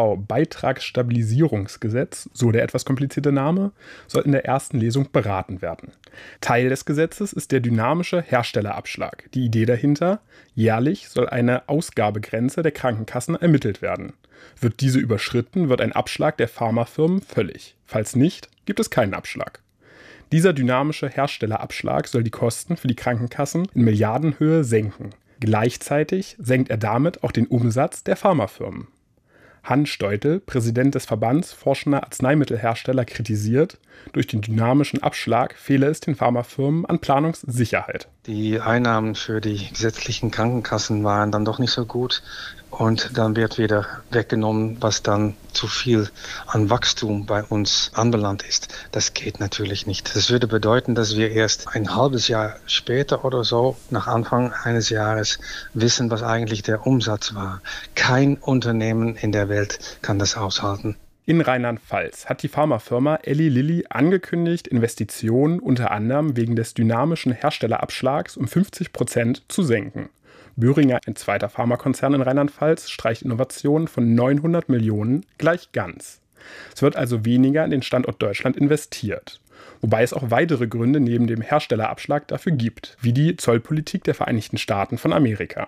GKV-Beitragsstabilisierungsgesetz, so der etwas komplizierte Name, soll in der ersten Lesung beraten werden. Teil des Gesetzes ist der dynamische Herstellerabschlag. Die Idee dahinter: jährlich soll eine Ausgabegrenze der Krankenkassen ermittelt werden. Wird diese überschritten, wird ein Abschlag der Pharmafirmen fällig. Falls nicht, gibt es keinen Abschlag. Dieser dynamische Herstellerabschlag soll die Kosten für die Krankenkassen in Milliardenhöhe senken. Gleichzeitig senkt er damit auch den Umsatz der Pharmafirmen. Hans Steutel, Präsident des Verbands Forschender Arzneimittelhersteller, kritisiert, durch den dynamischen Abschlag fehle es den Pharmafirmen an Planungssicherheit. Die Einnahmen für die gesetzlichen Krankenkassen waren dann doch nicht so gut und dann wird wieder weggenommen, was dann zu viel an Wachstum bei uns anbelangt ist. Das geht natürlich nicht. Das würde bedeuten, dass wir erst ein halbes Jahr später oder so, nach Anfang eines Jahres, wissen, was eigentlich der Umsatz war. Kein Unternehmen in der Welt kann das aushalten. In Rheinland-Pfalz hat die Pharmafirma Eli Lilly angekündigt, Investitionen unter anderem wegen des dynamischen Herstellerabschlags um 50% zu senken. Boehringer, ein zweiter Pharmakonzern in Rheinland-Pfalz, streicht Innovationen von 900 Millionen gleich ganz. Es wird also weniger in den Standort Deutschland investiert. Wobei es auch weitere Gründe neben dem Herstellerabschlag dafür gibt, wie die Zollpolitik der Vereinigten Staaten von Amerika.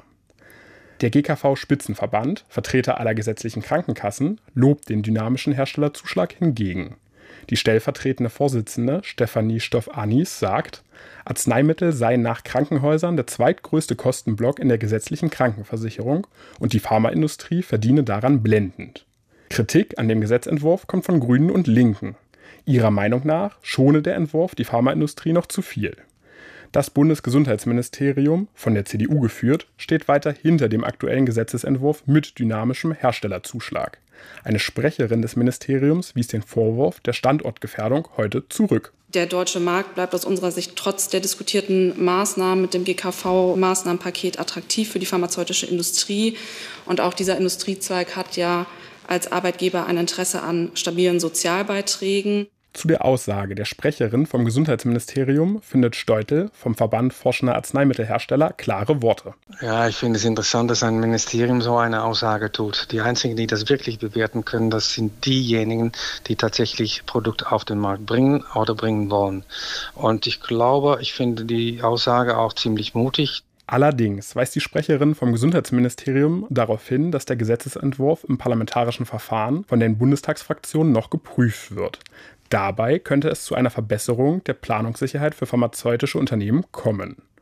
Der GKV-Spitzenverband, Vertreter aller gesetzlichen Krankenkassen, lobt den dynamischen Herstellerzuschlag hingegen. Die stellvertretende Vorsitzende Stefanie Stoff-Anis sagt, Arzneimittel seien nach Krankenhäusern der zweitgrößte Kostenblock in der gesetzlichen Krankenversicherung und die Pharmaindustrie verdiene daran blendend. Kritik an dem Gesetzentwurf kommt von Grünen und Linken. Ihrer Meinung nach schone der Entwurf die Pharmaindustrie noch zu viel. Das Bundesgesundheitsministerium, von der CDU geführt, steht weiter hinter dem aktuellen Gesetzesentwurf mit dynamischem Herstellerzuschlag. Eine Sprecherin des Ministeriums wies den Vorwurf der Standortgefährdung heute zurück. Der deutsche Markt bleibt aus unserer Sicht trotz der diskutierten Maßnahmen mit dem GKV-Maßnahmenpaket attraktiv für die pharmazeutische Industrie. Und auch dieser Industriezweig hat ja als Arbeitgeber ein Interesse an stabilen Sozialbeiträgen. Zu der Aussage der Sprecherin vom Gesundheitsministerium findet Steutel vom Verband Forschender Arzneimittelhersteller klare Worte. Ja, ich finde es interessant, dass ein Ministerium so eine Aussage tut. Die einzigen, die das wirklich bewerten können, das sind diejenigen, die tatsächlich Produkte auf den Markt bringen oder bringen wollen. Und ich finde die Aussage auch ziemlich mutig. Allerdings weist die Sprecherin vom Gesundheitsministerium darauf hin, dass der Gesetzesentwurf im parlamentarischen Verfahren von den Bundestagsfraktionen noch geprüft wird. Dabei könnte es zu einer Verbesserung der Planungssicherheit für pharmazeutische Unternehmen kommen.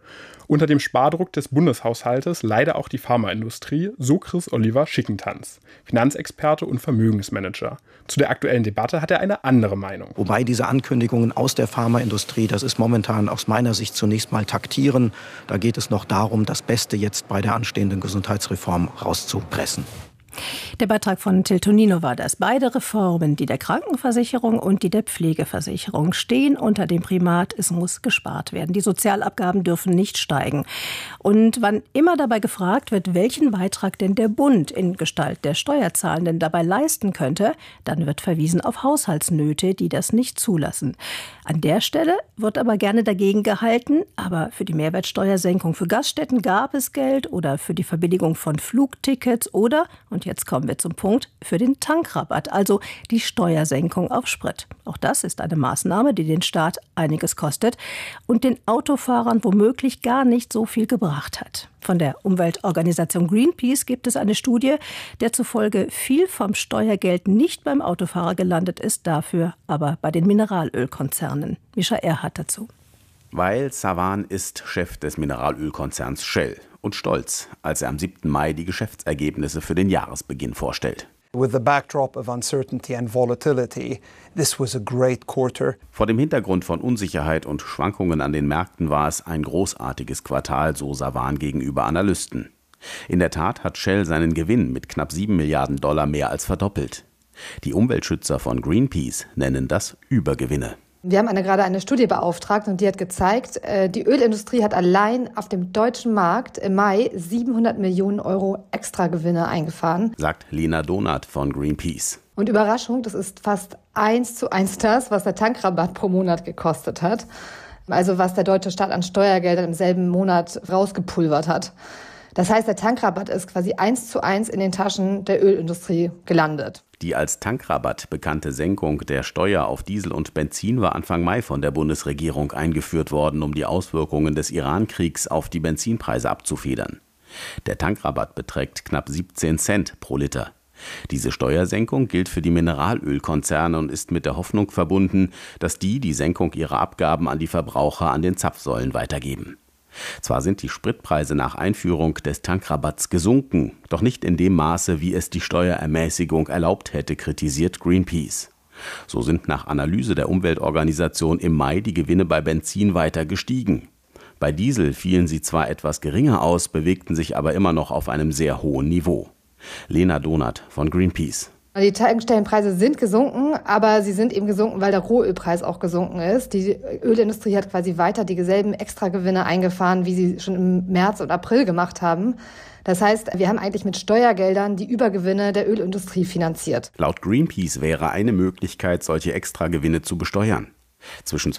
Unter dem Spardruck des Bundeshaushaltes leide auch die Pharmaindustrie, so Chris Oliver Schickentanz, Finanzexperte und Vermögensmanager. Zu der aktuellen Debatte hat er eine andere Meinung. Wobei diese Ankündigungen aus der Pharmaindustrie, das ist momentan aus meiner Sicht zunächst mal taktieren. Da geht es noch darum, das Beste jetzt bei der anstehenden Gesundheitsreform rauszupressen. Der Beitrag von Till Tonino war das. Beide Reformen, die der Krankenversicherung und die der Pflegeversicherung, stehen unter dem Primat, es muss gespart werden. Die Sozialabgaben dürfen nicht steigen. Und wann immer dabei gefragt wird, welchen Beitrag denn der Bund in Gestalt der Steuerzahlenden dabei leisten könnte, dann wird verwiesen auf Haushaltsnöte, die das nicht zulassen. An der Stelle wird aber gerne dagegen gehalten, aber für die Mehrwertsteuersenkung für Gaststätten gab es Geld oder für die Verbilligung von Flugtickets oder, und jetzt kommen wir zum Punkt, für den Tankrabatt, also die Steuersenkung auf Sprit. Auch das ist eine Maßnahme, die den Staat einiges kostet und den Autofahrern womöglich gar nicht so viel gebracht hat. Von der Umweltorganisation Greenpeace gibt es eine Studie, der zufolge viel vom Steuergeld nicht beim Autofahrer gelandet ist, dafür aber bei den Mineralölkonzernen. Mischa Erhardt dazu. Weil Savan ist Chef des Mineralölkonzerns Shell und stolz, als er am 7. Mai die Geschäftsergebnisse für den Jahresbeginn vorstellt. With the backdrop of uncertainty and volatility, this was a great quarter. Vor dem Hintergrund von Unsicherheit und Schwankungen an den Märkten war es ein großartiges Quartal, so Savan gegenüber Analysten. In der Tat hat Shell seinen Gewinn mit knapp $7 Milliarden mehr als verdoppelt. Die Umweltschützer von Greenpeace nennen das Übergewinne. Wir haben gerade eine Studie beauftragt und die hat gezeigt, die Ölindustrie hat allein auf dem deutschen Markt im Mai 700 Millionen Euro Extragewinne eingefahren. Sagt Lena Donath von Greenpeace. Und Überraschung, das ist fast 1:1 das, was der Tankrabatt pro Monat gekostet hat. Also was der deutsche Staat an Steuergeldern im selben Monat rausgepulvert hat. Das heißt, der Tankrabatt ist quasi 1:1 in den Taschen der Ölindustrie gelandet. Die als Tankrabatt bekannte Senkung der Steuer auf Diesel und Benzin war Anfang Mai von der Bundesregierung eingeführt worden, um die Auswirkungen des Iran-Kriegs auf die Benzinpreise abzufedern. Der Tankrabatt beträgt knapp 17 Cent pro Liter. Diese Steuersenkung gilt für die Mineralölkonzerne und ist mit der Hoffnung verbunden, dass die Senkung ihrer Abgaben an die Verbraucher an den Zapfsäulen weitergeben. Zwar sind die Spritpreise nach Einführung des Tankrabatts gesunken, doch nicht in dem Maße, wie es die Steuerermäßigung erlaubt hätte, kritisiert Greenpeace. So sind nach Analyse der Umweltorganisation im Mai die Gewinne bei Benzin weiter gestiegen. Bei Diesel fielen sie zwar etwas geringer aus, bewegten sich aber immer noch auf einem sehr hohen Niveau. Lena Donath von Greenpeace. Die Tankstellenpreise sind gesunken, aber sie sind eben gesunken, weil der Rohölpreis auch gesunken ist. Die Ölindustrie hat quasi weiter dieselben Extragewinne eingefahren, wie sie schon im März und April gemacht haben. Das heißt, wir haben eigentlich mit Steuergeldern die Übergewinne der Ölindustrie finanziert. Laut Greenpeace wäre eine Möglichkeit, solche Extragewinne zu besteuern. Zwischen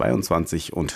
2022 und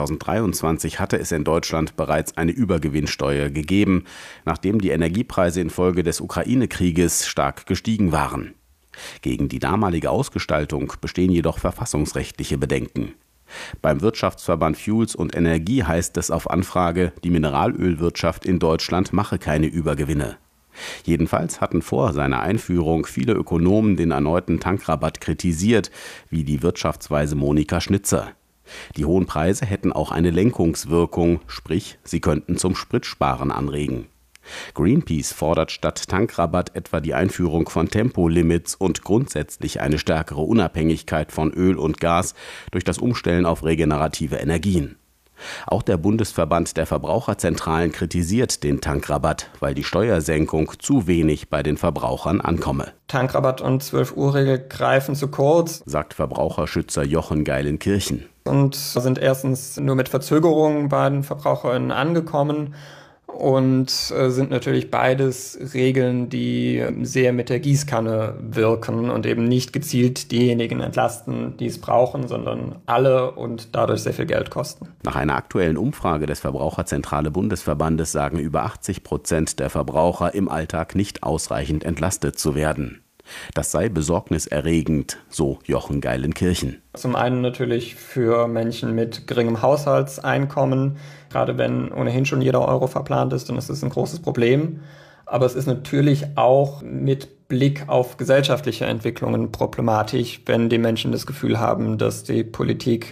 2023 hatte es in Deutschland bereits eine Übergewinnsteuer gegeben, nachdem die Energiepreise infolge des Ukraine-Krieges stark gestiegen waren. Gegen die damalige Ausgestaltung bestehen jedoch verfassungsrechtliche Bedenken. Beim Wirtschaftsverband Fuels und Energie heißt es auf Anfrage, die Mineralölwirtschaft in Deutschland mache keine Übergewinne. Jedenfalls hatten vor seiner Einführung viele Ökonomen den erneuten Tankrabatt kritisiert, wie die Wirtschaftsweise Monika Schnitzer. Die hohen Preise hätten auch eine Lenkungswirkung, sprich, sie könnten zum Spritsparen anregen. Greenpeace fordert statt Tankrabatt etwa die Einführung von Tempolimits und grundsätzlich eine stärkere Unabhängigkeit von Öl und Gas durch das Umstellen auf regenerative Energien. Auch der Bundesverband der Verbraucherzentralen kritisiert den Tankrabatt, weil die Steuersenkung zu wenig bei den Verbrauchern ankomme. Tankrabatt und 12-Uhr-Regel greifen zu kurz, sagt Verbraucherschützer Jochen Geilenkirchen. Und sind erstens nur mit Verzögerungen bei den VerbraucherInnen angekommen. Und sind natürlich beides Regeln, die sehr mit der Gießkanne wirken und eben nicht gezielt diejenigen entlasten, die es brauchen, sondern alle und dadurch sehr viel Geld kosten. Nach einer aktuellen Umfrage des Verbraucherzentrale Bundesverbandes sagen über 80% der Verbraucher im Alltag nicht ausreichend entlastet zu werden. Das sei besorgniserregend, so Jochen Geilenkirchen. Zum einen natürlich für Menschen mit geringem Haushaltseinkommen. Gerade wenn ohnehin schon jeder Euro verplant ist, dann ist es ein großes Problem. Aber es ist natürlich auch mit Blick auf gesellschaftliche Entwicklungen problematisch, wenn die Menschen das Gefühl haben, dass die Politik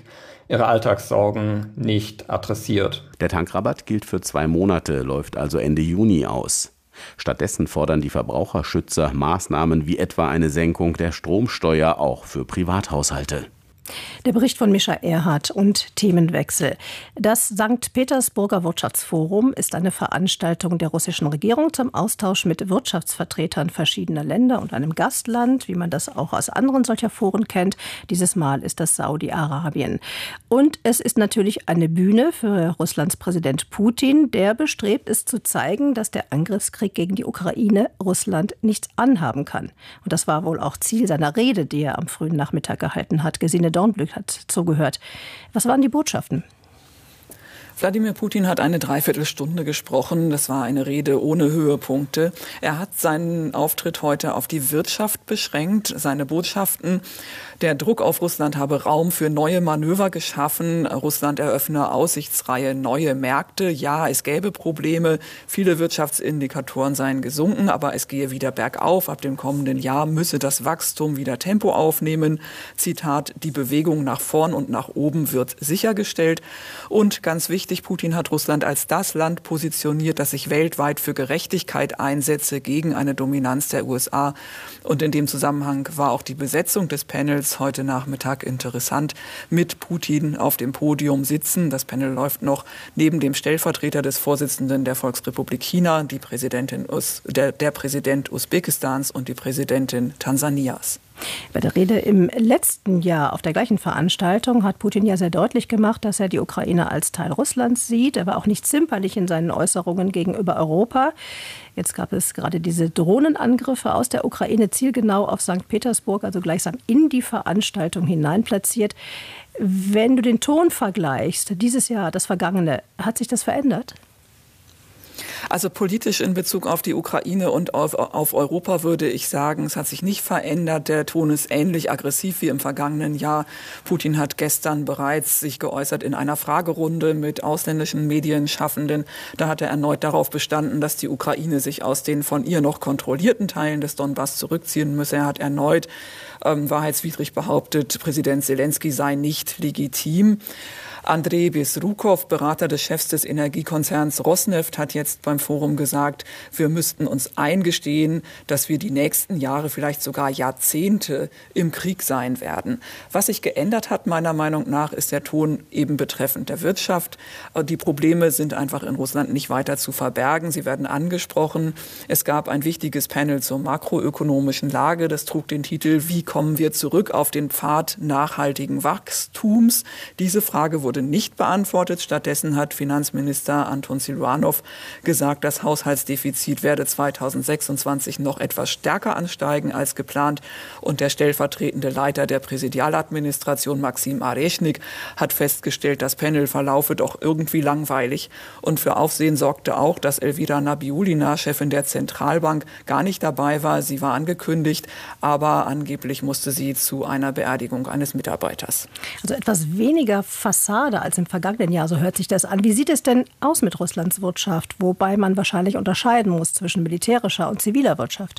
ihre Alltagssorgen nicht adressiert. Der Tankrabatt gilt für 2 Monate, läuft also Ende Juni aus. Stattdessen fordern die Verbraucherschützer Maßnahmen wie etwa eine Senkung der Stromsteuer auch für Privathaushalte. Der Bericht von Mischa Erhardt und Themenwechsel. Das St. Petersburger Wirtschaftsforum ist eine Veranstaltung der russischen Regierung zum Austausch mit Wirtschaftsvertretern verschiedener Länder und einem Gastland, wie man das auch aus anderen solcher Foren kennt. Dieses Mal ist das Saudi-Arabien. Und es ist natürlich eine Bühne für Russlands Präsident Putin, der bestrebt ist zu zeigen, dass der Angriffskrieg gegen die Ukraine Russland nichts anhaben kann. Und das war wohl auch Ziel seiner Rede, die er am frühen Nachmittag gehalten hat. Gesine Dornblück hat zugehört. Was waren die Botschaften? Wladimir Putin hat eine Dreiviertelstunde gesprochen. Das war eine Rede ohne Höhepunkte. Er hat seinen Auftritt heute auf die Wirtschaft beschränkt. Seine Botschaften: Der Druck auf Russland habe Raum für neue Manöver geschaffen. Russland eröffne aussichtsreiche neue Märkte. Ja, es gäbe Probleme. Viele Wirtschaftsindikatoren seien gesunken, aber es gehe wieder bergauf. Ab dem kommenden Jahr müsse das Wachstum wieder Tempo aufnehmen. Zitat: Die Bewegung nach vorn und nach oben wird sichergestellt. Und ganz wichtig, Putin hat Russland als das Land positioniert, das sich weltweit für Gerechtigkeit einsetze gegen eine Dominanz der USA. Und in dem Zusammenhang war auch die Besetzung des Panels heute Nachmittag interessant. Mit Putin auf dem Podium sitzen. Das Panel läuft noch neben dem Stellvertreter des Vorsitzenden der Volksrepublik China, der Präsident Usbekistans und die Präsidentin Tansanias. Bei der Rede im letzten Jahr auf der gleichen Veranstaltung hat Putin ja sehr deutlich gemacht, dass er die Ukraine als Teil Russlands sieht. Er war auch nicht zimperlich in seinen Äußerungen gegenüber Europa. Jetzt gab es gerade diese Drohnenangriffe aus der Ukraine zielgenau auf St. Petersburg, also gleichsam in die Veranstaltung hinein platziert. Wenn du den Ton vergleichst, dieses Jahr, das Vergangene, hat sich das verändert? Also politisch in Bezug auf die Ukraine und auf Europa würde ich sagen, es hat sich nicht verändert. Der Ton ist ähnlich aggressiv wie im vergangenen Jahr. Putin hat gestern bereits sich geäußert in einer Fragerunde mit ausländischen Medienschaffenden. Da hat er erneut darauf bestanden, dass die Ukraine sich aus den von ihr noch kontrollierten Teilen des Donbass zurückziehen müsse. Er hat erneut wahrheitswidrig behauptet, Präsident Selenskyj sei nicht legitim. Andrei Bezrukov, Berater des Chefs des Energiekonzerns Rosneft, hat jetzt beim Forum gesagt, wir müssten uns eingestehen, dass wir die nächsten Jahre, vielleicht sogar Jahrzehnte im Krieg sein werden. Was sich geändert hat, meiner Meinung nach, ist der Ton eben betreffend der Wirtschaft. Die Probleme sind einfach in Russland nicht weiter zu verbergen. Sie werden angesprochen. Es gab ein wichtiges Panel zur makroökonomischen Lage. Das trug den Titel: Wie kommen wir zurück auf den Pfad nachhaltigen Wachstums? Diese Frage wurde nicht beantwortet. Stattdessen hat Finanzminister Anton Silvanov gesagt, das Haushaltsdefizit werde 2026 noch etwas stärker ansteigen als geplant. Und der stellvertretende Leiter der Präsidialadministration, Maxim Areshnik, hat festgestellt, das Panel verlaufe doch irgendwie langweilig. Und für Aufsehen sorgte auch, dass Elvira Nabiulina, Chefin der Zentralbank, gar nicht dabei war. Sie war angekündigt, aber angeblich musste sie zu einer Beerdigung eines Mitarbeiters. Also etwas weniger Fassade als im vergangenen Jahr, so hört sich das an. Wie sieht es denn aus mit Russlands Wirtschaft, wobei man wahrscheinlich unterscheiden muss zwischen militärischer und ziviler Wirtschaft?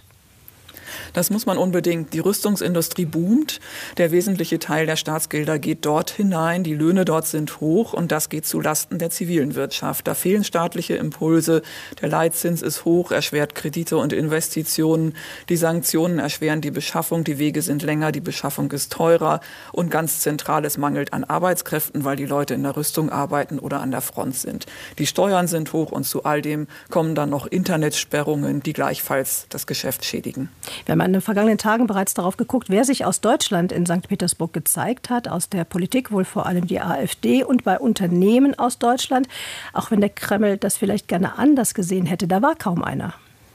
Das muss man unbedingt. Die Rüstungsindustrie boomt. Der wesentliche Teil der Staatsgelder geht dort hinein. Die Löhne dort sind hoch und das geht zulasten der zivilen Wirtschaft. Da fehlen staatliche Impulse. Der Leitzins ist hoch, erschwert Kredite und Investitionen. Die Sanktionen erschweren die Beschaffung. Die Wege sind länger, die Beschaffung ist teurer. Und ganz zentral, es mangelt an Arbeitskräften, weil die Leute in der Rüstung arbeiten oder an der Front sind. Die Steuern sind hoch und zu all dem kommen dann noch Internetsperrungen, die gleichfalls das Geschäft schädigen. Wir haben in den vergangenen Tagen bereits darauf geguckt, wer sich aus Deutschland in St. Petersburg gezeigt hat. Aus der Politik wohl vor allem die AfD und bei Unternehmen aus Deutschland. Auch wenn der Kreml das vielleicht gerne anders gesehen hätte, da war kaum einer.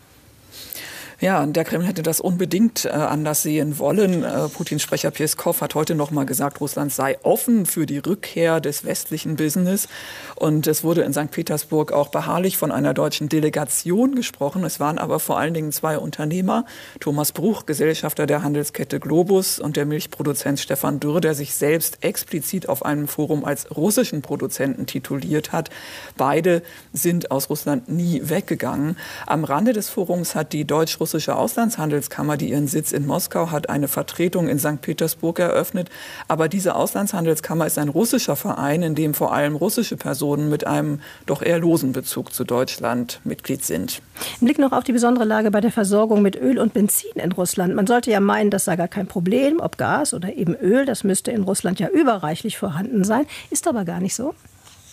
Ja, der Kreml hätte das unbedingt anders sehen wollen. Putins Sprecher Peskov hat heute noch mal gesagt, Russland sei offen für die Rückkehr des westlichen Business. Und es wurde in St. Petersburg auch beharrlich von einer deutschen Delegation gesprochen. Es waren aber vor allen Dingen zwei Unternehmer, Thomas Bruch, Gesellschafter der Handelskette Globus, und der Milchproduzent Stefan Dürr, der sich selbst explizit auf einem Forum als russischen Produzenten tituliert hat. Beide sind aus Russland nie weggegangen. Am Rande des Forums hat die deutsch-russische russische Auslandshandelskammer, die ihren Sitz in Moskau hat, eine Vertretung in St. Petersburg eröffnet. Aber diese Auslandshandelskammer ist ein russischer Verein, in dem vor allem russische Personen mit einem doch eher losen Bezug zu Deutschland Mitglied sind. Ein Blick noch auf die besondere Lage bei der Versorgung mit Öl und Benzin in Russland. Man sollte ja meinen, das sei gar kein Problem, ob Gas oder eben Öl. Das müsste in Russland ja überreichlich vorhanden sein. Ist aber gar nicht so.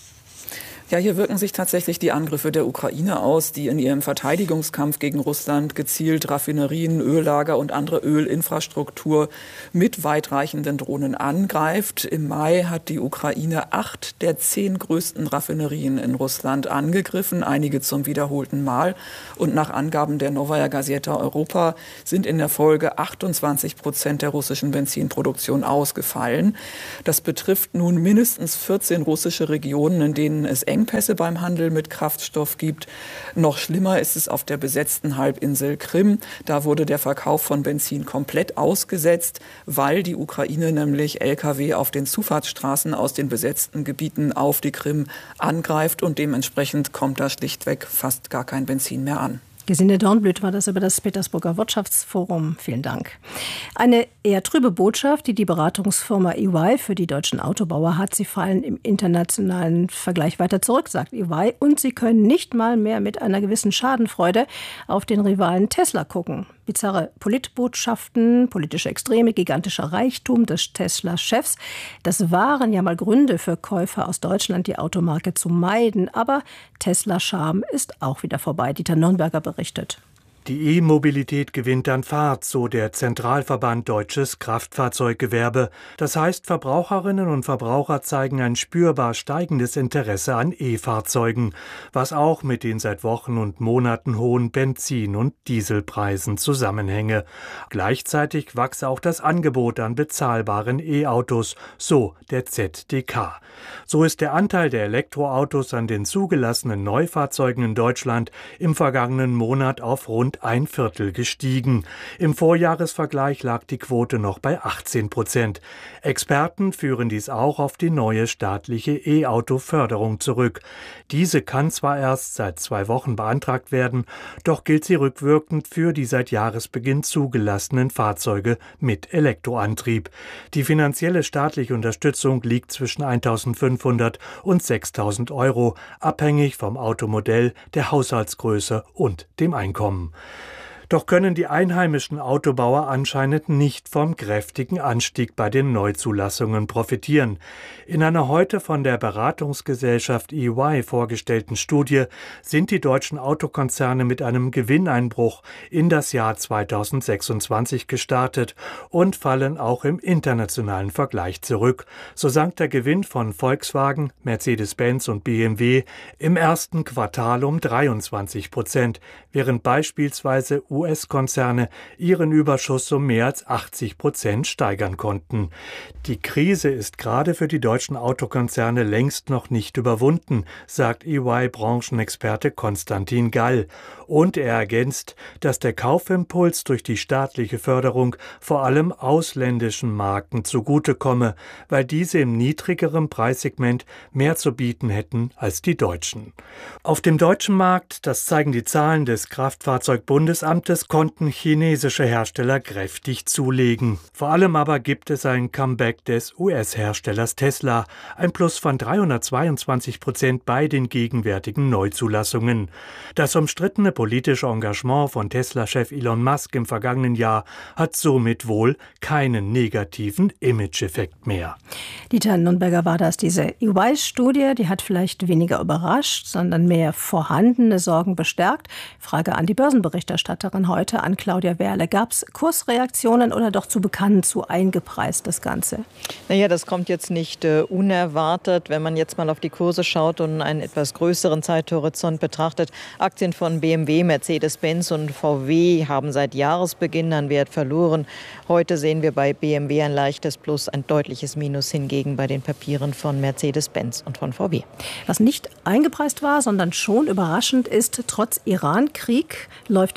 Ja, hier wirken sich tatsächlich die Angriffe der Ukraine aus, die in ihrem Verteidigungskampf gegen Russland gezielt Raffinerien, Öllager und andere Ölinfrastruktur mit weitreichenden Drohnen angreift. Im Mai hat die Ukraine 8 der 10 größten Raffinerien in Russland angegriffen, einige zum wiederholten Mal. Und nach Angaben der Novaya Gazeta Europa sind in der Folge 28% der russischen Benzinproduktion ausgefallen. Das betrifft nun mindestens 14 russische Regionen, in denen es Engpässe beim Handel mit Kraftstoff gibt. Noch schlimmer ist es auf der besetzten Halbinsel Krim. Da wurde der Verkauf von Benzin komplett ausgesetzt, weil die Ukraine nämlich Lkw auf den Zufahrtsstraßen aus den besetzten Gebieten auf die Krim angreift und dementsprechend kommt da schlichtweg fast gar kein Benzin mehr an. Gesine Dornblüt war das über das Petersburger Wirtschaftsforum. Vielen Dank. Eine eher trübe Botschaft, die die Beratungsfirma EY für die deutschen Autobauer hat. Sie fallen im internationalen Vergleich weiter zurück, sagt EY. Und sie können nicht mal mehr mit einer gewissen Schadenfreude auf den Rivalen Tesla gucken. Bizarre Politbotschaften, politische Extreme, gigantischer Reichtum des Tesla-Chefs. Das waren ja mal Gründe für Käufer aus Deutschland, die Automarke zu meiden. Aber Tesla-Charme ist auch wieder vorbei. Dieter Nürnberger berichtet. Die E-Mobilität gewinnt an Fahrt, so der Zentralverband Deutsches Kraftfahrzeuggewerbe. Das heißt, Verbraucherinnen und Verbraucher zeigen ein spürbar steigendes Interesse an E-Fahrzeugen, was auch mit den seit Wochen und Monaten hohen Benzin- und Dieselpreisen zusammenhänge. Gleichzeitig wachse auch das Angebot an bezahlbaren E-Autos, so der ZDK. So ist der Anteil der Elektroautos an den zugelassenen Neufahrzeugen in Deutschland im vergangenen Monat auf rund 1/4 gestiegen. Im Vorjahresvergleich lag die Quote noch bei 18%. Experten führen dies auch auf die neue staatliche E-Auto-Förderung zurück. Diese kann zwar erst seit 2 Wochen beantragt werden, doch gilt sie rückwirkend für die seit Jahresbeginn zugelassenen Fahrzeuge mit Elektroantrieb. Die finanzielle staatliche Unterstützung liegt zwischen 1.500 und 6.000 Euro, abhängig vom Automodell, der Haushaltsgröße und dem Einkommen. Doch können die einheimischen Autobauer anscheinend nicht vom kräftigen Anstieg bei den Neuzulassungen profitieren. In einer heute von der Beratungsgesellschaft EY vorgestellten Studie sind die deutschen Autokonzerne mit einem Gewinneinbruch in das Jahr 2026 gestartet und fallen auch im internationalen Vergleich zurück. So sank der Gewinn von Volkswagen, Mercedes-Benz und BMW im ersten Quartal um 23%, während beispielsweise US-Konzerne ihren Überschuss um mehr als 80% steigern konnten. Die Krise ist gerade für die deutschen Autokonzerne längst noch nicht überwunden, sagt EY-Branchenexperte Konstantin Gall. Und er ergänzt, dass der Kaufimpuls durch die staatliche Förderung vor allem ausländischen Marken zugutekomme, weil diese im niedrigeren Preissegment mehr zu bieten hätten als die deutschen. Auf dem deutschen Markt, das zeigen die Zahlen des Kraftfahrzeugbundesamtes, konnten chinesische Hersteller kräftig zulegen. Vor allem aber gibt es ein Comeback des US-Herstellers Tesla, ein Plus von 322% bei den gegenwärtigen Neuzulassungen. Das umstrittene politische Engagement von Tesla-Chef Elon Musk im vergangenen Jahr hat somit wohl keinen negativen Image-Effekt mehr. Dieter Nürnberger war das. Diese EY-Studie, die hat vielleicht weniger überrascht, sondern mehr vorhandene Sorgen bestärkt. Frage an die Börsenberichterstatterin heute, an Claudia Werle. Gab es Kursreaktionen oder doch zu bekannt, zu eingepreist das Ganze? Naja, das kommt jetzt nicht unerwartet. Wenn man jetzt mal auf die Kurse schaut und einen etwas größeren Zeithorizont betrachtet, Aktien von BMW, Mercedes-Benz und VW haben seit Jahresbeginn an Wert verloren. Heute sehen wir bei BMW ein leichtes Plus, ein deutliches Minus hingegen bei den Papieren von Mercedes-Benz und von VW. Was nicht eingepreist war, sondern schon überraschend ist, trotz Iran-Krieg läuft der Arbeitsmarkt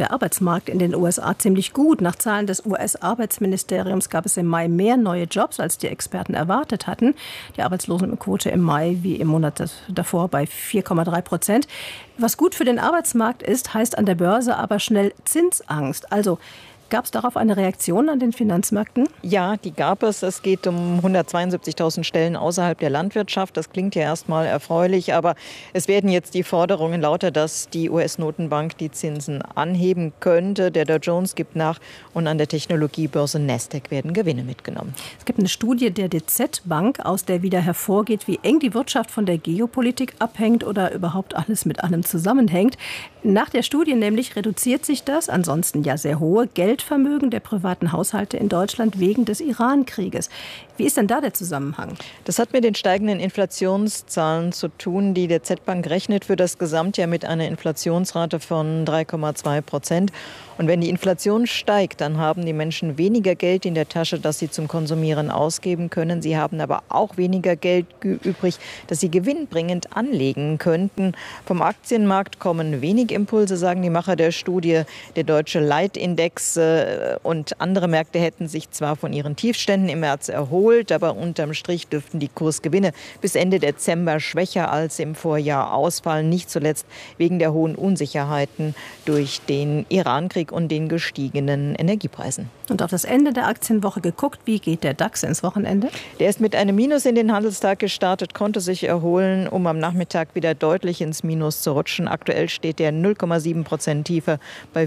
Arbeitsmarkt in den USA ziemlich gut. Nach Zahlen des US-Arbeitsministeriums gab es im Mai mehr neue Jobs, als die Experten erwartet hatten. Die Arbeitslosenquote im Mai wie im Monat davor bei 4,3%. Was gut für den Arbeitsmarkt ist, heißt an der Börse aber schnell Zinsangst. Also gab es darauf eine Reaktion an den Finanzmärkten? Ja, die gab es. Es geht um 172.000 Stellen außerhalb der Landwirtschaft. Das klingt ja erstmal erfreulich, aber es werden jetzt die Forderungen lauter, dass die US-Notenbank die Zinsen anheben könnte. Der Dow Jones gibt nach und an der Technologiebörse Nasdaq werden Gewinne mitgenommen. Es gibt eine Studie der DZ Bank, aus der wieder hervorgeht, wie eng die Wirtschaft von der Geopolitik abhängt oder überhaupt alles mit allem zusammenhängt. Nach der Studie nämlich reduziert sich das, ansonsten ja sehr hohe Geldvermögen der privaten Haushalte in Deutschland wegen des Iran-Krieges. Wie ist denn da der Zusammenhang? Das hat mit den steigenden Inflationszahlen zu tun. Die DZ Bank rechnet für das Gesamtjahr mit einer Inflationsrate von 3,2%. Und wenn die Inflation steigt, dann haben die Menschen weniger Geld in der Tasche, das sie zum Konsumieren ausgeben können. Sie haben aber auch weniger Geld übrig, das sie gewinnbringend anlegen könnten. Vom Aktienmarkt kommen wenig Impulse, sagen die Macher der Studie. Der deutsche Leitindex und andere Märkte hätten sich zwar von ihren Tiefständen im März erholt, aber unterm Strich dürften die Kursgewinne bis Ende Dezember schwächer als im Vorjahr ausfallen. Nicht zuletzt wegen der hohen Unsicherheiten durch den Iran-Krieg und den gestiegenen Energiepreisen. Und auf das Ende der Aktienwoche geguckt, wie geht der DAX ins Wochenende? Der ist mit einem Minus in den Handelstag gestartet, konnte sich erholen, um am Nachmittag wieder deutlich ins Minus zu rutschen. Aktuell steht der 0,7% tiefer bei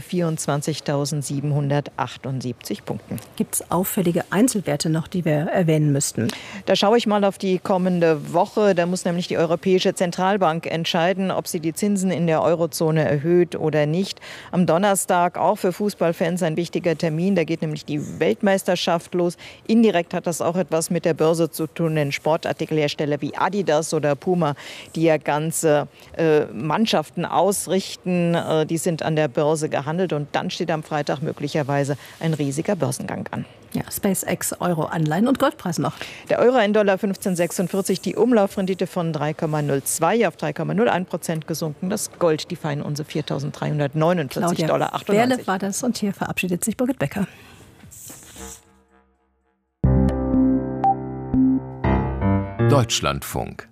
24.778 Punkten. Gibt es auffällige Einzelwerte noch, die wir erwähnen müssten? Da schaue ich mal auf die kommende Woche. Da muss nämlich die Europäische Zentralbank entscheiden, ob sie die Zinsen in der Eurozone erhöht oder nicht. Am Donnerstag auch für Fußballfans ein wichtiger Termin. Da geht nämlich die Weltmeisterschaft los. Indirekt hat das auch etwas mit der Börse zu tun, denn Sportartikelhersteller wie Adidas oder Puma, die ja ganze Mannschaften ausrichten, die sind an der Börse gehandelt. Und dann steht am Freitag möglicherweise ein riesiger Börsengang an. Ja, SpaceX, Euro-Anleihen und Goldpreis noch. Der Euro $1 15,46, die Umlaufrendite von 3,02 auf 3,01% gesunken. Das Gold, die Feinunze, $4.349,98. Berle war das und hier verabschiedet sich Birgit Becker. Deutschlandfunk.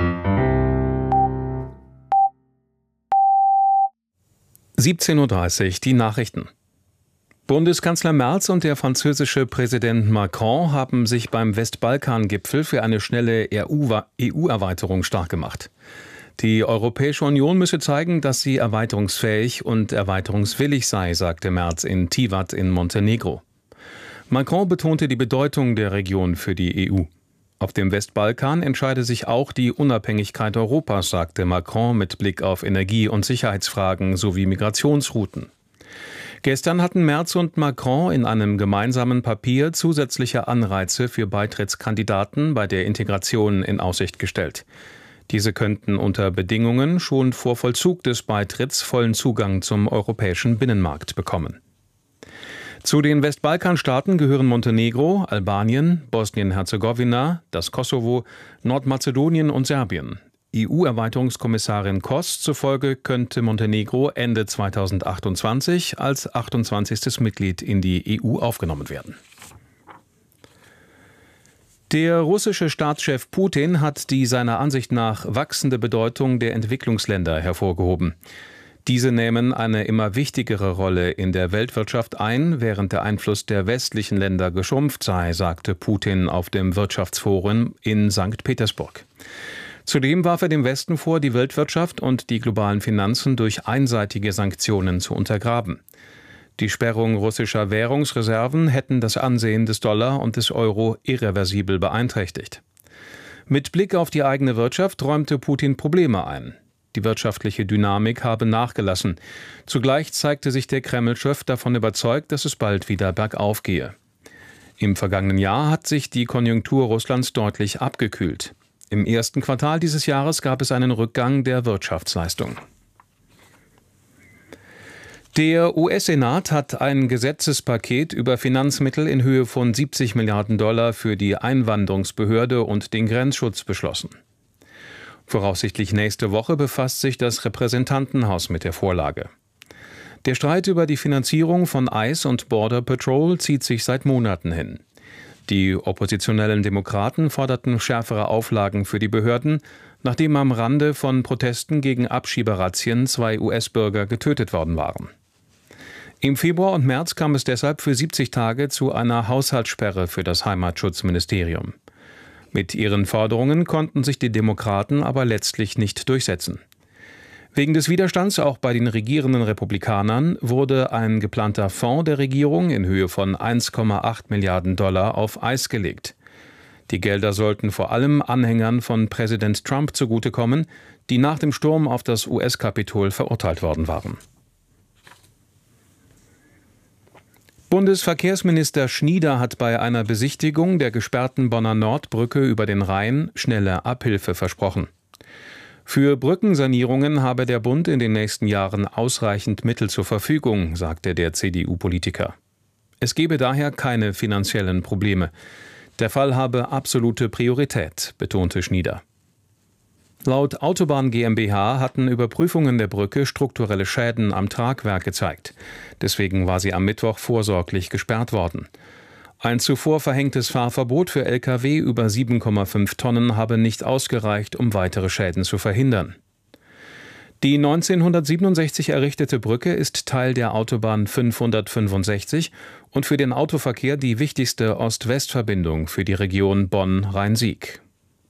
17:30 Uhr, die Nachrichten. Bundeskanzler Merz und der französische Präsident Macron haben sich beim Westbalkan-Gipfel für eine schnelle EU-Erweiterung stark gemacht. Die Europäische Union müsse zeigen, dass sie erweiterungsfähig und erweiterungswillig sei, sagte Merz in Tivat in Montenegro. Macron betonte die Bedeutung der Region für die EU. Auf dem Westbalkan entscheide sich auch die Unabhängigkeit Europas, sagte Macron mit Blick auf Energie- und Sicherheitsfragen sowie Migrationsrouten. Gestern hatten Merz und Macron in einem gemeinsamen Papier zusätzliche Anreize für Beitrittskandidaten bei der Integration in Aussicht gestellt. Diese könnten unter Bedingungen schon vor Vollzug des Beitritts vollen Zugang zum europäischen Binnenmarkt bekommen. Zu den Westbalkanstaaten gehören Montenegro, Albanien, Bosnien-Herzegowina, das Kosovo, Nordmazedonien und Serbien. EU-Erweiterungskommissarin Koss zufolge könnte Montenegro Ende 2028 als 28. Mitglied in die EU aufgenommen werden. Der russische Staatschef Putin hat die seiner Ansicht nach wachsende Bedeutung der Entwicklungsländer hervorgehoben. Diese nehmen eine immer wichtigere Rolle in der Weltwirtschaft ein, während der Einfluss der westlichen Länder geschrumpft sei, sagte Putin auf dem Wirtschaftsforum in St. Petersburg. Zudem warf er dem Westen vor, die Weltwirtschaft und die globalen Finanzen durch einseitige Sanktionen zu untergraben. Die Sperrung russischer Währungsreserven hätten das Ansehen des Dollar und des Euro irreversibel beeinträchtigt. Mit Blick auf die eigene Wirtschaft räumte Putin Probleme ein. Die wirtschaftliche Dynamik habe nachgelassen. Zugleich zeigte sich der Kreml-Chef davon überzeugt, dass es bald wieder bergauf gehe. Im vergangenen Jahr hat sich die Konjunktur Russlands deutlich abgekühlt. Im ersten Quartal dieses Jahres gab es einen Rückgang der Wirtschaftsleistung. Der US-Senat hat ein Gesetzespaket über Finanzmittel in Höhe von $70 Milliarden für die Einwanderungsbehörde und den Grenzschutz beschlossen. Voraussichtlich nächste Woche befasst sich das Repräsentantenhaus mit der Vorlage. Der Streit über die Finanzierung von ICE und Border Patrol zieht sich seit Monaten hin. Die oppositionellen Demokraten forderten schärfere Auflagen für die Behörden, nachdem am Rande von Protesten gegen Abschieberazzien 2 US-Bürger getötet worden waren. Im Februar und März kam es deshalb für 70 Tage zu einer Haushaltssperre für das Heimatschutzministerium. Mit ihren Forderungen konnten sich die Demokraten aber letztlich nicht durchsetzen. Wegen des Widerstands auch bei den regierenden Republikanern wurde ein geplanter Fonds der Regierung in Höhe von 1,8 Milliarden Dollar auf Eis gelegt. Die Gelder sollten vor allem Anhängern von Präsident Trump zugutekommen, die nach dem Sturm auf das US-Kapitol verurteilt worden waren. Bundesverkehrsminister Schnieder hat bei einer Besichtigung der gesperrten Bonner Nordbrücke über den Rhein schnelle Abhilfe versprochen. Für Brückensanierungen habe der Bund in den nächsten Jahren ausreichend Mittel zur Verfügung, sagte der CDU-Politiker. Es gebe daher keine finanziellen Probleme. Der Fall habe absolute Priorität, betonte Schnieder. Laut Autobahn GmbH hatten Überprüfungen der Brücke strukturelle Schäden am Tragwerk gezeigt. Deswegen war sie am Mittwoch vorsorglich gesperrt worden. Ein zuvor verhängtes Fahrverbot für Lkw über 7,5 Tonnen habe nicht ausgereicht, um weitere Schäden zu verhindern. Die 1967 errichtete Brücke ist Teil der Autobahn 565 und für den Autoverkehr die wichtigste Ost-West-Verbindung für die Region Bonn-Rhein-Sieg.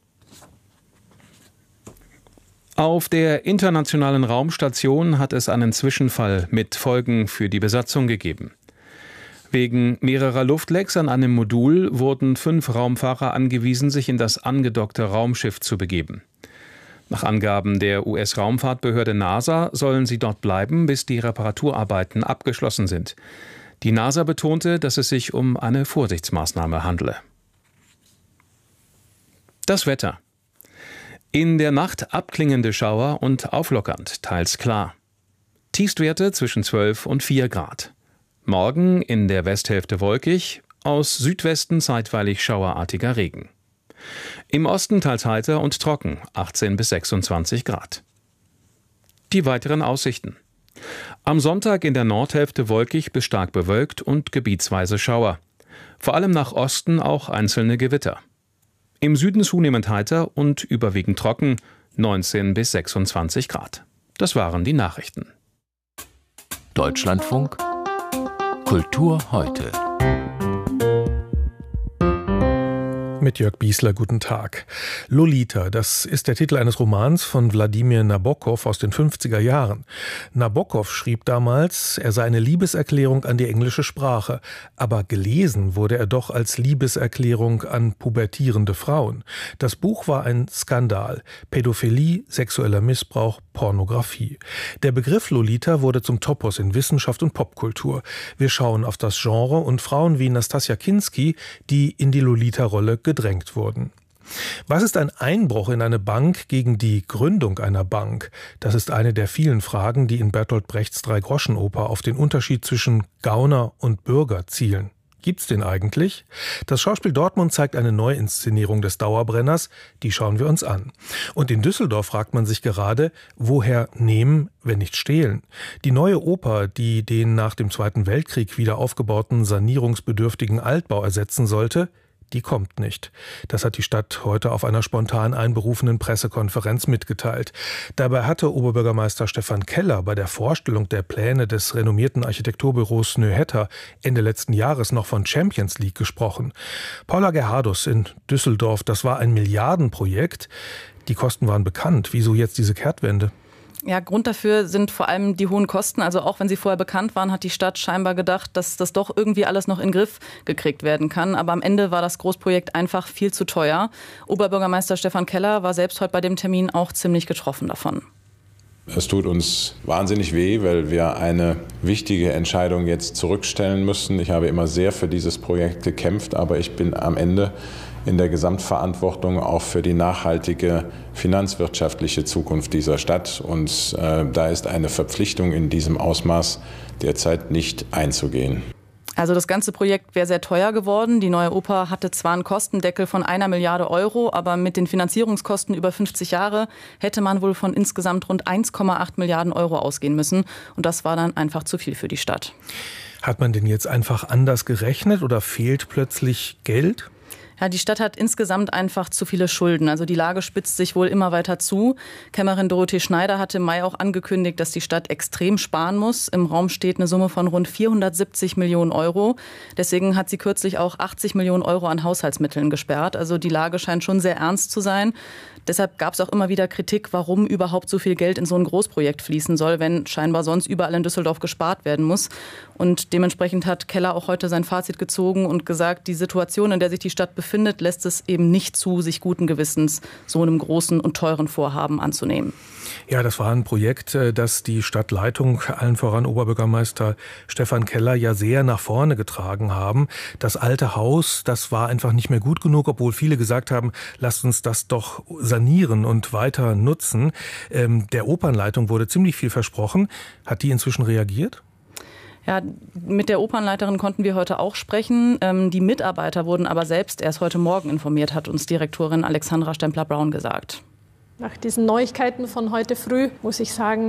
Auf der Internationalen Raumstation hat es einen Zwischenfall mit Folgen für die Besatzung gegeben. Wegen mehrerer Luftlecks an einem Modul wurden 5 Raumfahrer angewiesen, sich in das angedockte Raumschiff zu begeben. Nach Angaben der US-Raumfahrtbehörde NASA sollen sie dort bleiben, bis die Reparaturarbeiten abgeschlossen sind. Die NASA betonte, dass es sich um eine Vorsichtsmaßnahme handle. Das Wetter. In der Nacht abklingende Schauer und auflockernd, teils klar. Tiefstwerte zwischen 12 und 4 Grad. Morgen in der Westhälfte wolkig, aus Südwesten zeitweilig schauerartiger Regen. Im Osten teils heiter und trocken, 18 bis 26 Grad. Die weiteren Aussichten. Am Sonntag in der Nordhälfte wolkig bis stark bewölkt und gebietsweise Schauer. Vor allem nach Osten auch einzelne Gewitter. Im Süden zunehmend heiter und überwiegend trocken, 19 bis 26 Grad. Das waren die Nachrichten. Deutschlandfunk Kultur heute. Mit Jörg Biesler, guten Tag. Lolita, das ist der Titel eines Romans von Wladimir Nabokov aus den 50er Jahren. Nabokov schrieb damals, er sei eine Liebeserklärung an die englische Sprache, aber gelesen wurde er doch als Liebeserklärung an pubertierende Frauen. Das Buch war ein Skandal. Pädophilie, sexueller Missbrauch, Pornografie. Der Begriff Lolita wurde zum Topos in Wissenschaft und Popkultur. Wir schauen auf das Genre und Frauen wie Nastassja Kinski, die in die Lolita-Rolle gedrängt wurden. Was ist ein Einbruch in eine Bank gegen die Gründung einer Bank? Das ist eine der vielen Fragen, die in Bertolt Brechts Drei-Groschen-Oper auf den Unterschied zwischen Gauner und Bürger zielen. Gibt's den eigentlich? Das Schauspiel Dortmund zeigt eine Neuinszenierung des Dauerbrenners, die schauen wir uns an. Und in Düsseldorf fragt man sich gerade, woher nehmen, wenn nicht stehlen? Die neue Oper, die den nach dem Zweiten Weltkrieg wieder aufgebauten sanierungsbedürftigen Altbau ersetzen sollte, die kommt nicht. Das hat die Stadt heute auf einer spontan einberufenen Pressekonferenz mitgeteilt. Dabei hatte Oberbürgermeister Stefan Keller bei der Vorstellung der Pläne des renommierten Architekturbüros Snøhetta Ende letzten Jahres noch von Champions League gesprochen. Paula Gerhardus in Düsseldorf, das war ein Milliardenprojekt. Die Kosten waren bekannt. Wieso jetzt diese Kehrtwende? Ja, Grund dafür sind vor allem die hohen Kosten. Also auch wenn sie vorher bekannt waren, hat die Stadt scheinbar gedacht, dass das doch irgendwie alles noch in den Griff gekriegt werden kann. Aber am Ende war das Großprojekt einfach viel zu teuer. Oberbürgermeister Stefan Keller war selbst heute bei dem Termin auch ziemlich getroffen davon. Es tut uns wahnsinnig weh, weil wir eine wichtige Entscheidung jetzt zurückstellen müssen. Ich habe immer sehr für dieses Projekt gekämpft, aber ich bin am Ende in der Gesamtverantwortung auch für die nachhaltige finanzwirtschaftliche Zukunft dieser Stadt. Und da ist eine Verpflichtung in diesem Ausmaß derzeit nicht einzugehen. Also das ganze Projekt wäre sehr teuer geworden. Die neue Oper hatte zwar einen Kostendeckel von 1 Milliarde Euro, aber mit den Finanzierungskosten über 50 Jahre hätte man wohl von insgesamt rund 1,8 Milliarden Euro ausgehen müssen. Und das war dann einfach zu viel für die Stadt. Hat man denn jetzt einfach anders gerechnet oder fehlt plötzlich Geld? Ja, die Stadt hat insgesamt einfach zu viele Schulden. Also die Lage spitzt sich wohl immer weiter zu. Kämmerin Dorothee Schneider hatte im Mai auch angekündigt, dass die Stadt extrem sparen muss. Im Raum steht eine Summe von rund 470 Millionen Euro. Deswegen hat sie kürzlich auch 80 Millionen Euro an Haushaltsmitteln gesperrt. Also die Lage scheint schon sehr ernst zu sein. Deshalb gab es auch immer wieder Kritik, warum überhaupt so viel Geld in so ein Großprojekt fließen soll, wenn scheinbar sonst überall in Düsseldorf gespart werden muss. Und dementsprechend hat Keller auch heute sein Fazit gezogen und gesagt, die Situation, in der sich die Stadt befindet, lässt es eben nicht zu, sich guten Gewissens so einem großen und teuren Vorhaben anzunehmen. Ja, das war ein Projekt, das die Stadtleitung, allen voran Oberbürgermeister Stefan Keller, ja sehr nach vorne getragen haben. Das alte Haus, das war einfach nicht mehr gut genug, obwohl viele gesagt haben, lasst uns das doch sanieren und weiter nutzen. Der Opernleitung wurde ziemlich viel versprochen. Hat die inzwischen reagiert? Ja, mit der Opernleiterin konnten wir heute auch sprechen. Die Mitarbeiter wurden aber selbst erst heute Morgen informiert, hat uns Direktorin Alexandra Stempler-Braun gesagt. Nach diesen Neuigkeiten von heute früh muss ich sagen,